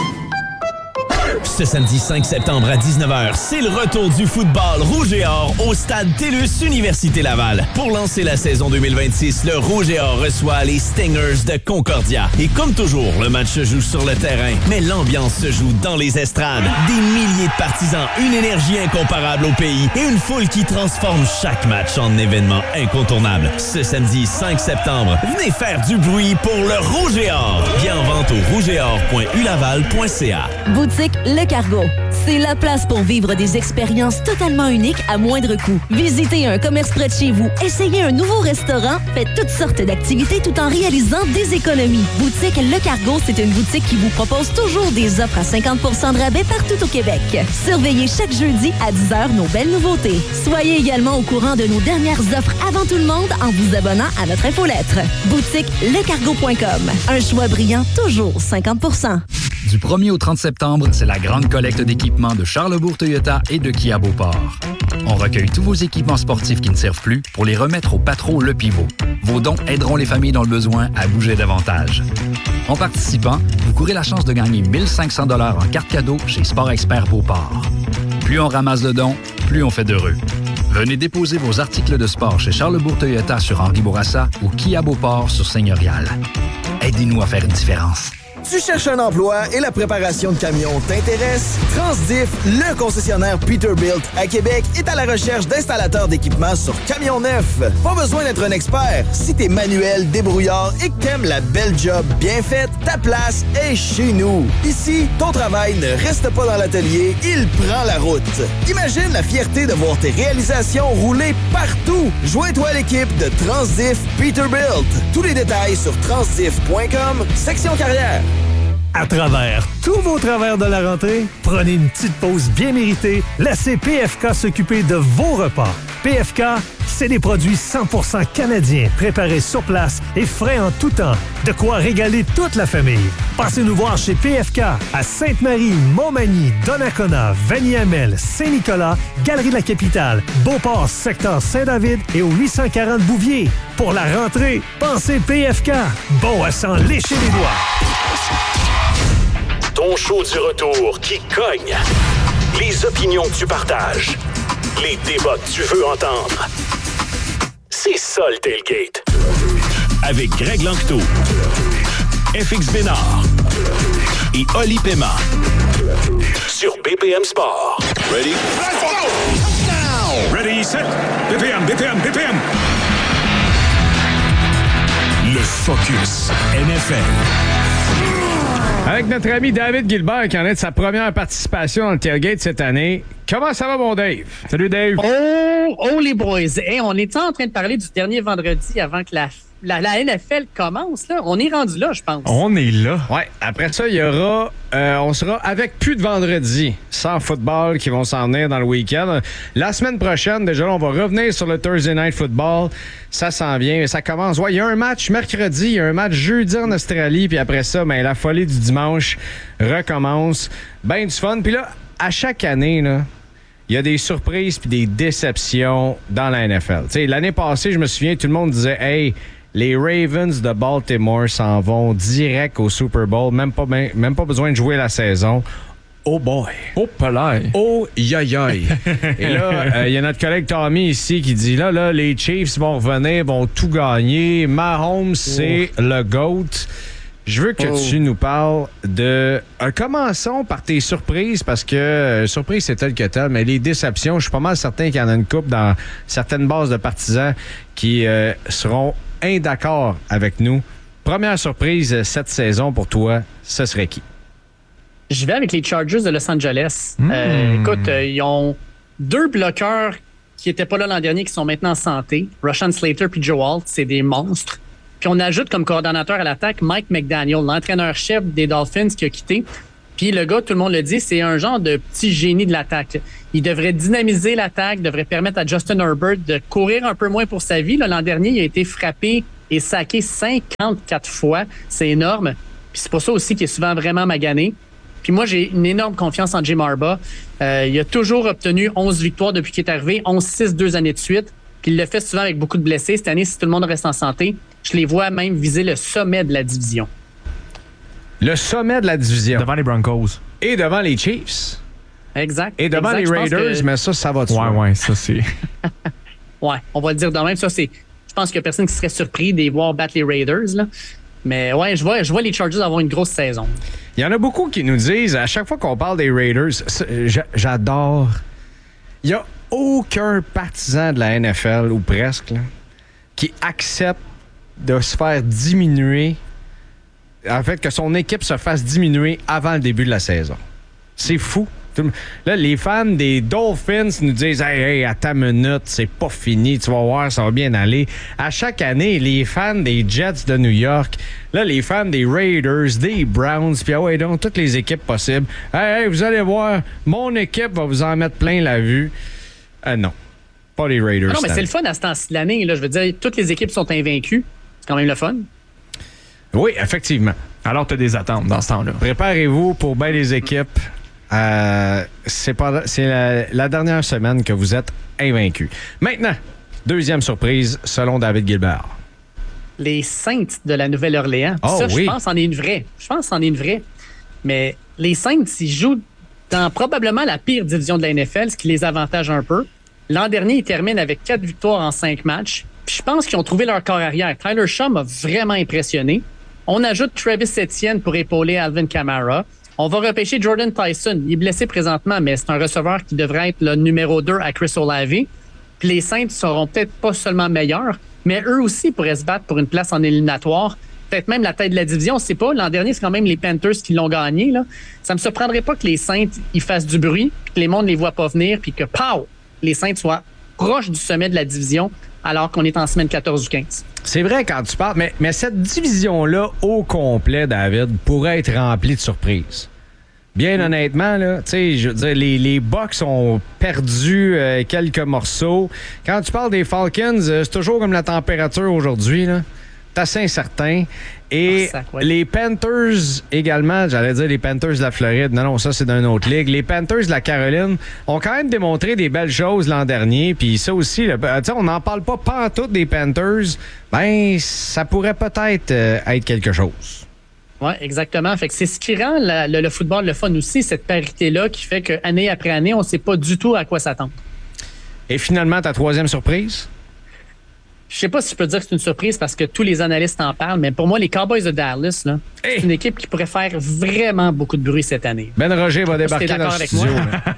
Ce samedi 5 septembre à 19h, c'est le retour du football rouge et or au stade TELUS Université Laval. Pour lancer la saison 2026, le rouge et or reçoit les Stingers de Concordia. Et comme toujours, le match se joue sur le terrain, mais l'ambiance se joue dans les estrades. Des milliers de partisans, une énergie incomparable au pays et une foule qui transforme chaque match en événement incontournable. Ce samedi 5 septembre, venez faire du bruit pour le rouge et or. Bien en vente au rougeetor.ulaval.ca.
Boutique Le Cargo. C'est la place pour vivre des expériences totalement uniques à moindre coût. Visitez un commerce près de chez vous, essayez un nouveau restaurant, faites toutes sortes d'activités tout en réalisant des économies. Boutique Le Cargo, c'est une boutique qui vous propose toujours des offres à 50 % de rabais partout au Québec. Surveillez chaque jeudi à 10h nos belles nouveautés. Soyez également au courant de nos dernières offres avant tout le monde en vous abonnant à notre infolettre. Boutique lecargo.com. Un choix brillant, toujours 50 %.
Du 1er au 30 septembre, c'est la grande collecte d'équipements de Charlesbourg Toyota et de Kia Beauport. On recueille tous vos équipements sportifs qui ne servent plus pour les remettre au Patro Le Pivot. Vos dons aideront les familles dans le besoin à bouger davantage. En participant, vous courez la chance de gagner 1 500 $ en carte cadeau chez Sport Expert Beauport. Plus on ramasse de dons, plus on fait d'heureux. Venez déposer vos articles de sport chez Charlesbourg Toyota sur Henri Bourassa ou Kia Beauport sur Seigneurial. Aidez-nous à faire une différence.
Tu cherches un emploi et la préparation de camions t'intéresse? Transdiff, le concessionnaire Peterbilt à Québec, est à la recherche d'installateurs d'équipements sur camions neufs. Pas besoin d'être un expert. Si t'es manuel, débrouillard et que t'aimes la belle job bien faite, ta place est chez nous. Ici, ton travail ne reste pas dans l'atelier, il prend la route. Imagine la fierté de voir tes réalisations rouler partout. Joins-toi à l'équipe de Transdiff Peterbilt. Tous les détails sur transdiff.com, section carrière.
À travers tous vos travers de la rentrée, prenez une petite pause bien méritée. Laissez PFK s'occuper de vos repas. PFK, c'est des produits 100% canadiens, préparés sur place et frais en tout temps. De quoi régaler toute la famille. Passez nous voir chez PFK à Sainte-Marie, Montmagny, Donnacona, Vanier-Amel, Saint-Nicolas, Galerie de la Capitale, Beauport, secteur Saint-David et au 840 Bouvier. Pour la rentrée, pensez PFK. Bon à s'en lécher les doigts.
Ton show du retour qui cogne. Les opinions que tu partages. Les débats que tu veux entendre. C'est ça le tailgate. Avec Greg Lanctot, FX Bénard et Oli Pema. Sur BPM Sport. Ready? Let's go! Ready, set. BPM. Le Focus NFL.
Avec notre ami David Gilbert qui en est de sa première participation dans le tailgate cette année. Comment ça va, mon Dave? Salut, Dave.
Oh les boys. Hey, on était en train de parler du dernier vendredi avant que la NFL commence. Là. On est rendu là, je pense.
On est là. Ouais. Après ça, il y aura... on sera avec plus de vendredi sans football qui vont s'en venir dans le week-end. La semaine prochaine, déjà, on va revenir sur le Thursday Night Football. Ça s'en vient. Ça commence. Ouais, il y a un match mercredi, il y a un match jeudi en Australie. Puis après ça, la folie du dimanche recommence. Ben du fun. Puis là, à chaque année, là, il y a des surprises puis des déceptions dans la NFL. T'sais, l'année passée, je me souviens, tout le monde disait « Hey, les Ravens de Baltimore s'en vont direct au Super Bowl, même pas besoin de jouer la saison. » Oh boy!
Oh palais!
Oh yoyoy! Et là, il y a notre collègue Tommy ici qui dit là, les Chiefs vont revenir, vont tout gagner. Mahomes, c'est le GOAT. Je veux que tu nous parles de... commençons par tes surprises, parce que surprise, c'est tel que tel, mais les déceptions, je suis pas mal certain qu'il y en a une couple dans certaines bases de partisans qui seront indaccords avec nous. Première surprise cette saison pour toi, ce serait qui?
Je vais avec les Chargers de Los Angeles. Écoute, ils ont 2 bloqueurs qui n'étaient pas là l'an dernier, qui sont maintenant en santé. Rashawn Slater puis Joe Alt, c'est des monstres. Puis on ajoute comme coordonnateur à l'attaque Mike McDaniel, l'entraîneur-chef des Dolphins qui a quitté. Puis le gars, tout le monde le dit, c'est un genre de petit génie de l'attaque. Il devrait dynamiser l'attaque, devrait permettre à Justin Herbert de courir un peu moins pour sa vie. Là, l'an dernier, il a été frappé et saqué 54 fois. C'est énorme. Puis c'est pour ça aussi qu'il est souvent vraiment magané. Puis moi, j'ai une énorme confiance en Jim Harbaugh. Il a toujours obtenu 11 victoires depuis qu'il est arrivé, 11-6 2 années de suite. Puis il le fait souvent avec beaucoup de blessés. Cette année, si tout le monde reste en santé, je les vois même viser le sommet de la division.
Le sommet de la division.
Devant les Broncos.
Et devant les Chiefs.
Exact.
Et devant les Raiders, mais ça va de soi.
Ouais, ça c'est...
Ouais, on va le dire de même. Ça, c'est... Je pense qu'il n'y a personne qui serait surpris de les voir battre les Raiders, là. Mais ouais, je vois les Chargers avoir une grosse saison.
Il y en a beaucoup qui nous disent, à chaque fois qu'on parle des Raiders, j'adore. Il n'y a aucun partisan de la NFL, ou presque, là, qui accepte de se faire diminuer, en fait, que son équipe se fasse diminuer avant le début de la saison. C'est fou. Là, les fans des Dolphins nous disent « Hey, attends une minute, c'est pas fini, tu vas voir, ça va bien aller. » À chaque année, les fans des Jets de New York, là, les fans des Raiders, des Browns, puis donc, toutes les équipes possibles. « Hey, vous allez voir, mon équipe va vous en mettre plein la vue. » Non, pas les Raiders.
Non, mais c'est le fun à ce temps-ci de l'année. Là, je veux dire, toutes les équipes sont invaincues. C'est quand même le fun.
Oui, effectivement.
Alors, tu as des attentes dans ce temps-là.
Préparez-vous pour bien les équipes. C'est la dernière semaine que vous êtes invaincus. Maintenant, deuxième surprise, selon David Gilbert.
Les Saints de la Nouvelle-Orléans.
Oh,
ça,
oui.
Je pense c'en est une vraie. Mais les Saints, ils jouent dans probablement la pire division de la NFL, ce qui les avantage un peu. L'an dernier, ils terminent avec 4 victoires en 5 matchs. Puis je pense qu'ils ont trouvé leur corps arrière. Tyler Shaw m'a vraiment impressionné. On ajoute Travis Etienne pour épauler Alvin Kamara. On va repêcher Jordan Tyson. Il est blessé présentement, mais c'est un receveur qui devrait être le numéro 2 à Chris Olave. Puis les Saints seront peut-être pas seulement meilleurs, mais eux aussi pourraient se battre pour une place en éliminatoire. Peut-être même la tête de la division, on ne sait pas. L'an dernier, c'est quand même les Panthers qui l'ont gagné. Là. Ça ne me surprendrait pas que les Saints ils fassent du bruit, que les mondes ne les voient pas venir, puis que, pow, les Saints soient proches du sommet de la division alors qu'on est en semaine 14 ou 15.
C'est vrai quand tu parles, mais cette division-là au complet, David, pourrait être remplie de surprises. Bien honnêtement, là, tu sais, je veux dire, les Bucks ont perdu quelques morceaux. Quand tu parles des Falcons, c'est toujours comme la température aujourd'hui, là. C'est assez incertain. Et les Panthers également, j'allais dire les Panthers de la Floride. Non, ça, c'est d'une autre ligue. Les Panthers de la Caroline ont quand même démontré des belles choses l'an dernier. Puis ça aussi, on n'en parle pas pantoute des Panthers. Ben, ça pourrait peut-être être quelque chose.
Oui, exactement. Fait que c'est ce qui rend le football le fun aussi, cette parité-là qui fait qu'année après année, on ne sait pas du tout à quoi s'attendre.
Et finalement, ta troisième surprise?
Je sais pas si je peux dire que c'est une surprise parce que tous les analystes en parlent, mais pour moi, les Cowboys de Dallas, là, c'est une équipe qui pourrait faire vraiment beaucoup de bruit cette année.
Ben Roger va débarquer dans le studio.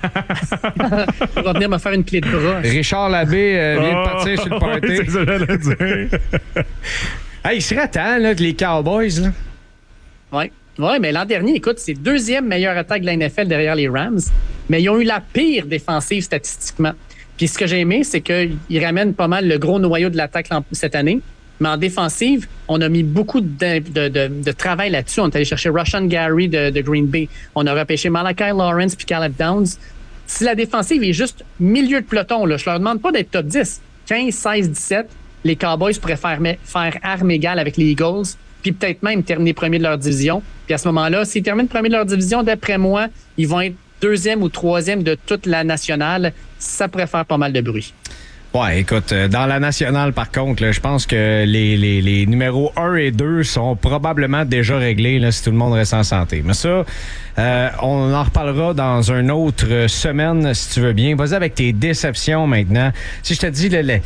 Il va venir me faire une clé de bras.
Richard Labbé vient de partir sur le party.
Oui, c'est ça que j'allais dire.
Il serait temps là, que les Cowboys... là.
Oui, mais l'an dernier, écoute, c'est le deuxième meilleure attaque de la NFL derrière les Rams, mais ils ont eu la pire défensive statistiquement. Puis ce que j'ai aimé, c'est qu'ils ramènent pas mal le gros noyau de l'attaque cette année. Mais en défensive, on a mis beaucoup de travail là-dessus. On est allé chercher Rashawn Gary de Green Bay. On a repêché Malachi Lawrence puis Caleb Downs. Si la défensive est juste milieu de peloton, là, je leur demande pas d'être top 10. 15, 16, 17, les Cowboys pourraient faire arme égale avec les Eagles, puis peut-être même terminer premier de leur division. Puis à ce moment-là, s'ils terminent premier de leur division, d'après moi, ils vont être deuxième ou troisième de toute la nationale. Ça pourrait faire pas mal de bruit.
Ouais, écoute, dans la nationale, par contre, là, je pense que les numéros 1 et 2 sont probablement déjà réglés là, si tout le monde reste en santé. Mais ça, on en reparlera dans une autre semaine, si tu veux bien. Vas-y avec tes déceptions maintenant. Si je te dis,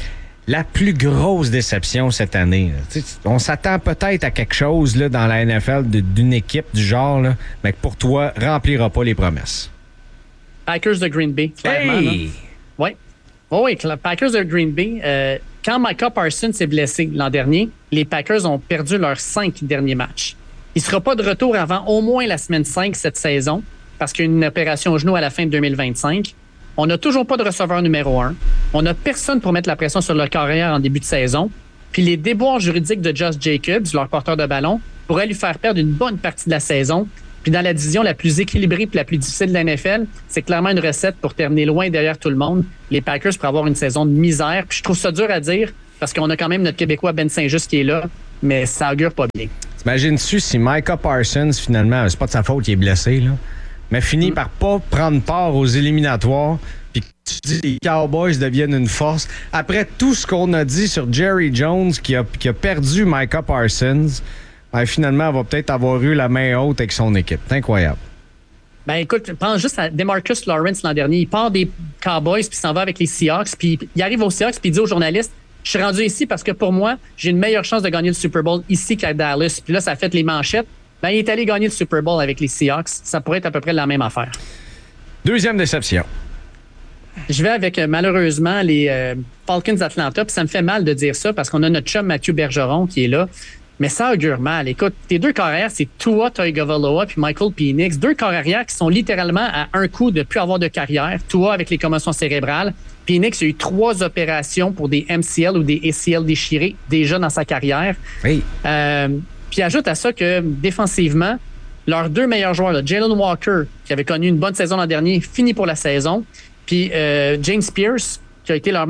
la plus grosse déception cette année? On s'attend peut-être à quelque chose là, dans la NFL d'une équipe du genre, là, mais que pour toi, remplira pas les promesses.
Packers de Green Bay, clairement.
Hey!
Oui. Oui, Packers de Green Bay. Quand Micah Parsons s'est blessé l'an dernier, les Packers ont perdu leurs 5 derniers matchs. Il ne sera pas de retour avant au moins la semaine 5 cette saison, parce qu'il y a une opération au genou à la fin de 2025. On n'a toujours pas de receveur numéro 1. On n'a personne pour mettre la pression sur leur carrière en début de saison. Puis les déboires juridiques de Josh Jacobs, leur porteur de ballon, pourraient lui faire perdre une bonne partie de la saison. Puis dans la division la plus équilibrée et la plus difficile de la NFL, c'est clairement une recette pour terminer loin derrière tout le monde. Les Packers pourraient avoir une saison de misère. Puis je trouve ça dur à dire parce qu'on a quand même notre Québécois Ben Saint-Just qui est là, mais ça augure pas bien.
T'imagines-tu si Micah Parsons, finalement, c'est pas de sa faute qu'il est blessé, là, mais finit par pas prendre part aux éliminatoires, puis tu dis que les Cowboys deviennent une force. Après tout ce qu'on a dit sur Jerry Jones qui a perdu Micah Parsons, ben, finalement, elle va peut-être avoir eu la main haute avec son équipe. C'est incroyable.
Ben écoute, pense juste à DeMarcus Lawrence l'an dernier. Il part des Cowboys puis s'en va avec les Seahawks. Puis il arrive aux Seahawks puis il dit aux journalistes, je suis rendu ici parce que pour moi, j'ai une meilleure chance de gagner le Super Bowl ici qu'à Dallas. Puis là, ça a fait les manchettes. Ben, il est allé gagner le Super Bowl avec les Seahawks. Ça pourrait être à peu près la même affaire.
Deuxième déception.
Je vais avec, malheureusement, les Falcons d'Atlanta. Puis ça me fait mal de dire ça parce qu'on a notre chum Mathieu Bergeron qui est là. Mais ça augure mal. Écoute, tes deux corps arrière, c'est Tua Tagovailoa puis Michael Penix. Deux corps arrière qui sont littéralement à un coup de plus avoir de carrière. Tua avec les commotions cérébrales. Penix a eu 3 opérations pour des MCL ou des ACL déchirés déjà dans sa carrière.
Oui.
Puis ajoute à ça que défensivement, leurs 2 meilleurs joueurs, là, Jalen Walker, qui avait connu une bonne saison l'an dernier, finit pour la saison. Puis James Pierce, qui a été leur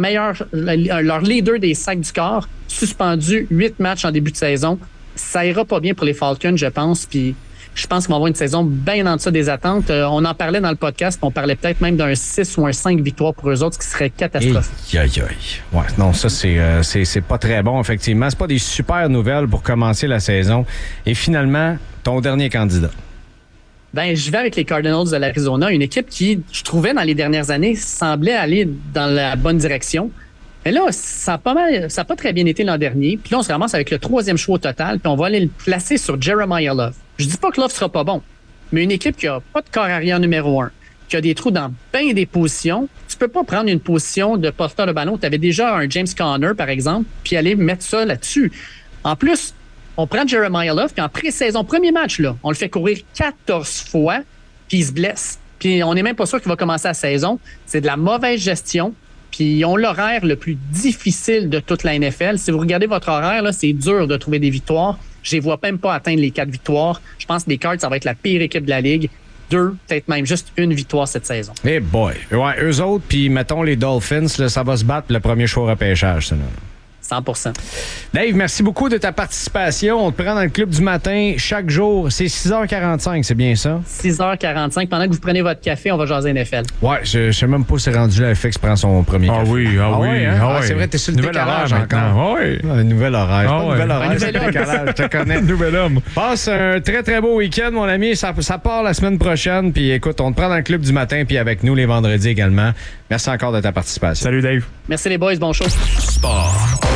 leader des sacs du corps, suspendu 8 matchs en début de saison. Ça ira pas bien pour les Falcons, je pense. Puis je pense qu'on va avoir une saison bien en deçà des attentes. On en parlait dans le podcast, on parlait peut-être même d'un 6 ou un 5 victoires pour eux autres, ce qui serait catastrophique.
Ouais, non, ça, c'est pas très bon, effectivement. C'est pas des super nouvelles pour commencer la saison. Et finalement, ton dernier candidat.
Ben, je vais avec les Cardinals de l'Arizona, une équipe qui, je trouvais, dans les dernières années, semblait aller dans la bonne direction. Mais là, ça a pas très bien été l'an dernier. Puis là, on se ramasse avec le 3e choix au total, puis on va aller le placer sur Jeremiah Love. Je dis pas que Love sera pas bon, mais une équipe qui a pas de corps arrière numéro 1, qui a des trous dans bien des positions, tu peux pas prendre une position de porteur de ballon. Tu avais déjà un James Conner, par exemple, puis aller mettre ça là-dessus. En plus, on prend Jeremiah Love, puis en pré-saison, premier match, là, on le fait courir 14 fois, puis il se blesse. Puis on n'est même pas sûr qu'il va commencer la saison. C'est de la mauvaise gestion. Puis ils ont l'horaire le plus difficile de toute la NFL. Si vous regardez votre horaire, là, c'est dur de trouver des victoires. Je les vois même pas atteindre les 4 victoires. Je pense que les Cards, ça va être la pire équipe de la Ligue. 2, peut-être même juste 1 victoire cette saison.
Eh boy. Ouais, eux autres, puis mettons les Dolphins, là, ça va se battre pour le premier choix au repêchage, ça, là.
100%.
Dave, merci beaucoup de ta participation. On te prend dans le club du matin chaque jour. C'est 6h45, c'est bien ça?
6h45. Pendant que vous prenez votre café, on va jaser NFL.
Ouais, je sais même pas si c'est rendu là, FX prend son premier café.
Oui.
C'est vrai, t'es sur le décalage encore.
Oui.
Un nouvel horaire. Pas un nouvel horaire, c'est
homme.
le décalage. Je te connais.
Nouvel homme.
Passe un très, très beau week-end, mon ami. Ça part la semaine prochaine. Puis écoute, on te prend dans le club du matin, puis avec nous les vendredis également. Merci encore de ta participation.
Salut, Dave.
Merci les boys, bon show.
Sport.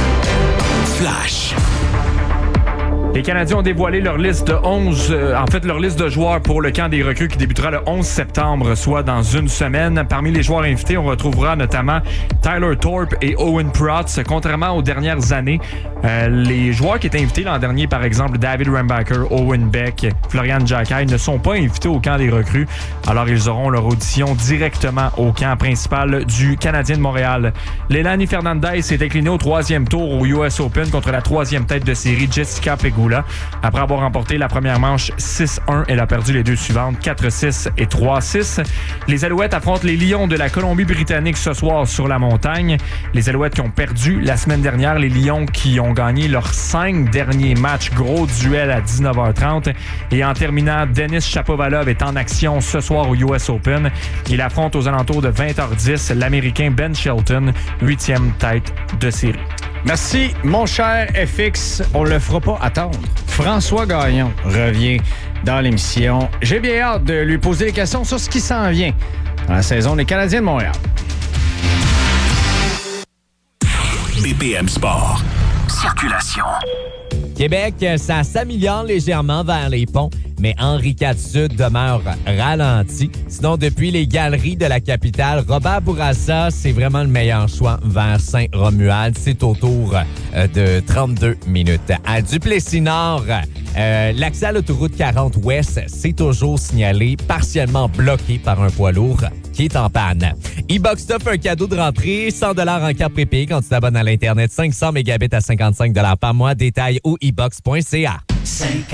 Flash.
Les Canadiens ont dévoilé leur liste de 11, leur liste de joueurs pour le camp des recrues qui débutera le 11 septembre, soit dans une semaine. Parmi les joueurs invités, on retrouvera notamment Tyler Thorpe et Owen Protz. Contrairement aux dernières années, les joueurs qui étaient invités l'an dernier, par exemple David Rambacher, Owen Beck, Florian Jacquet, ne sont pas invités au camp des recrues. Alors, ils auront leur audition directement au camp principal du Canadien de Montréal. Leilani Fernandez s'est incliné au 3e tour au US Open contre la 3e tête de série Jessica Pegula. Après avoir remporté la première manche 6-1, elle a perdu les 2 suivantes 4-6 et 3-6. Les Alouettes affrontent les Lions de la Colombie-Britannique ce soir sur la montagne. Les Alouettes qui ont perdu la semaine dernière, les Lions qui ont gagné leurs 5 derniers matchs. Gros duel à 19h30. Et en terminant, Denis Shapovalov est en action ce soir au US Open. Il affronte aux alentours de 20h10 l'Américain Ben Shelton, 8e tête de série.
Merci, mon cher FX. On le fera pas attendre. François Gagnon revient dans l'émission. J'ai bien hâte de lui poser des questions sur ce qui s'en vient dans la saison des Canadiens de Montréal.
BPM Sport. Circulation.
Québec, ça s'améliore légèrement vers les ponts, mais Henri IV Sud demeure ralenti. Sinon, depuis les galeries de la capitale, Robert Bourassa, c'est vraiment le meilleur choix vers Saint-Romuald. C'est autour de 32 minutes. À Duplessis-Nord, l'accès à l'autoroute 40 Ouest, c'est toujours signalé, partiellement bloqué par un poids lourd qui est en panne. E-Box t'offre un cadeau de rentrée, 100 $ en carte prépayée quand tu t'abonnes à l'Internet, 500 mégabits à 55 $ par mois. Détails au ebox.ca.
50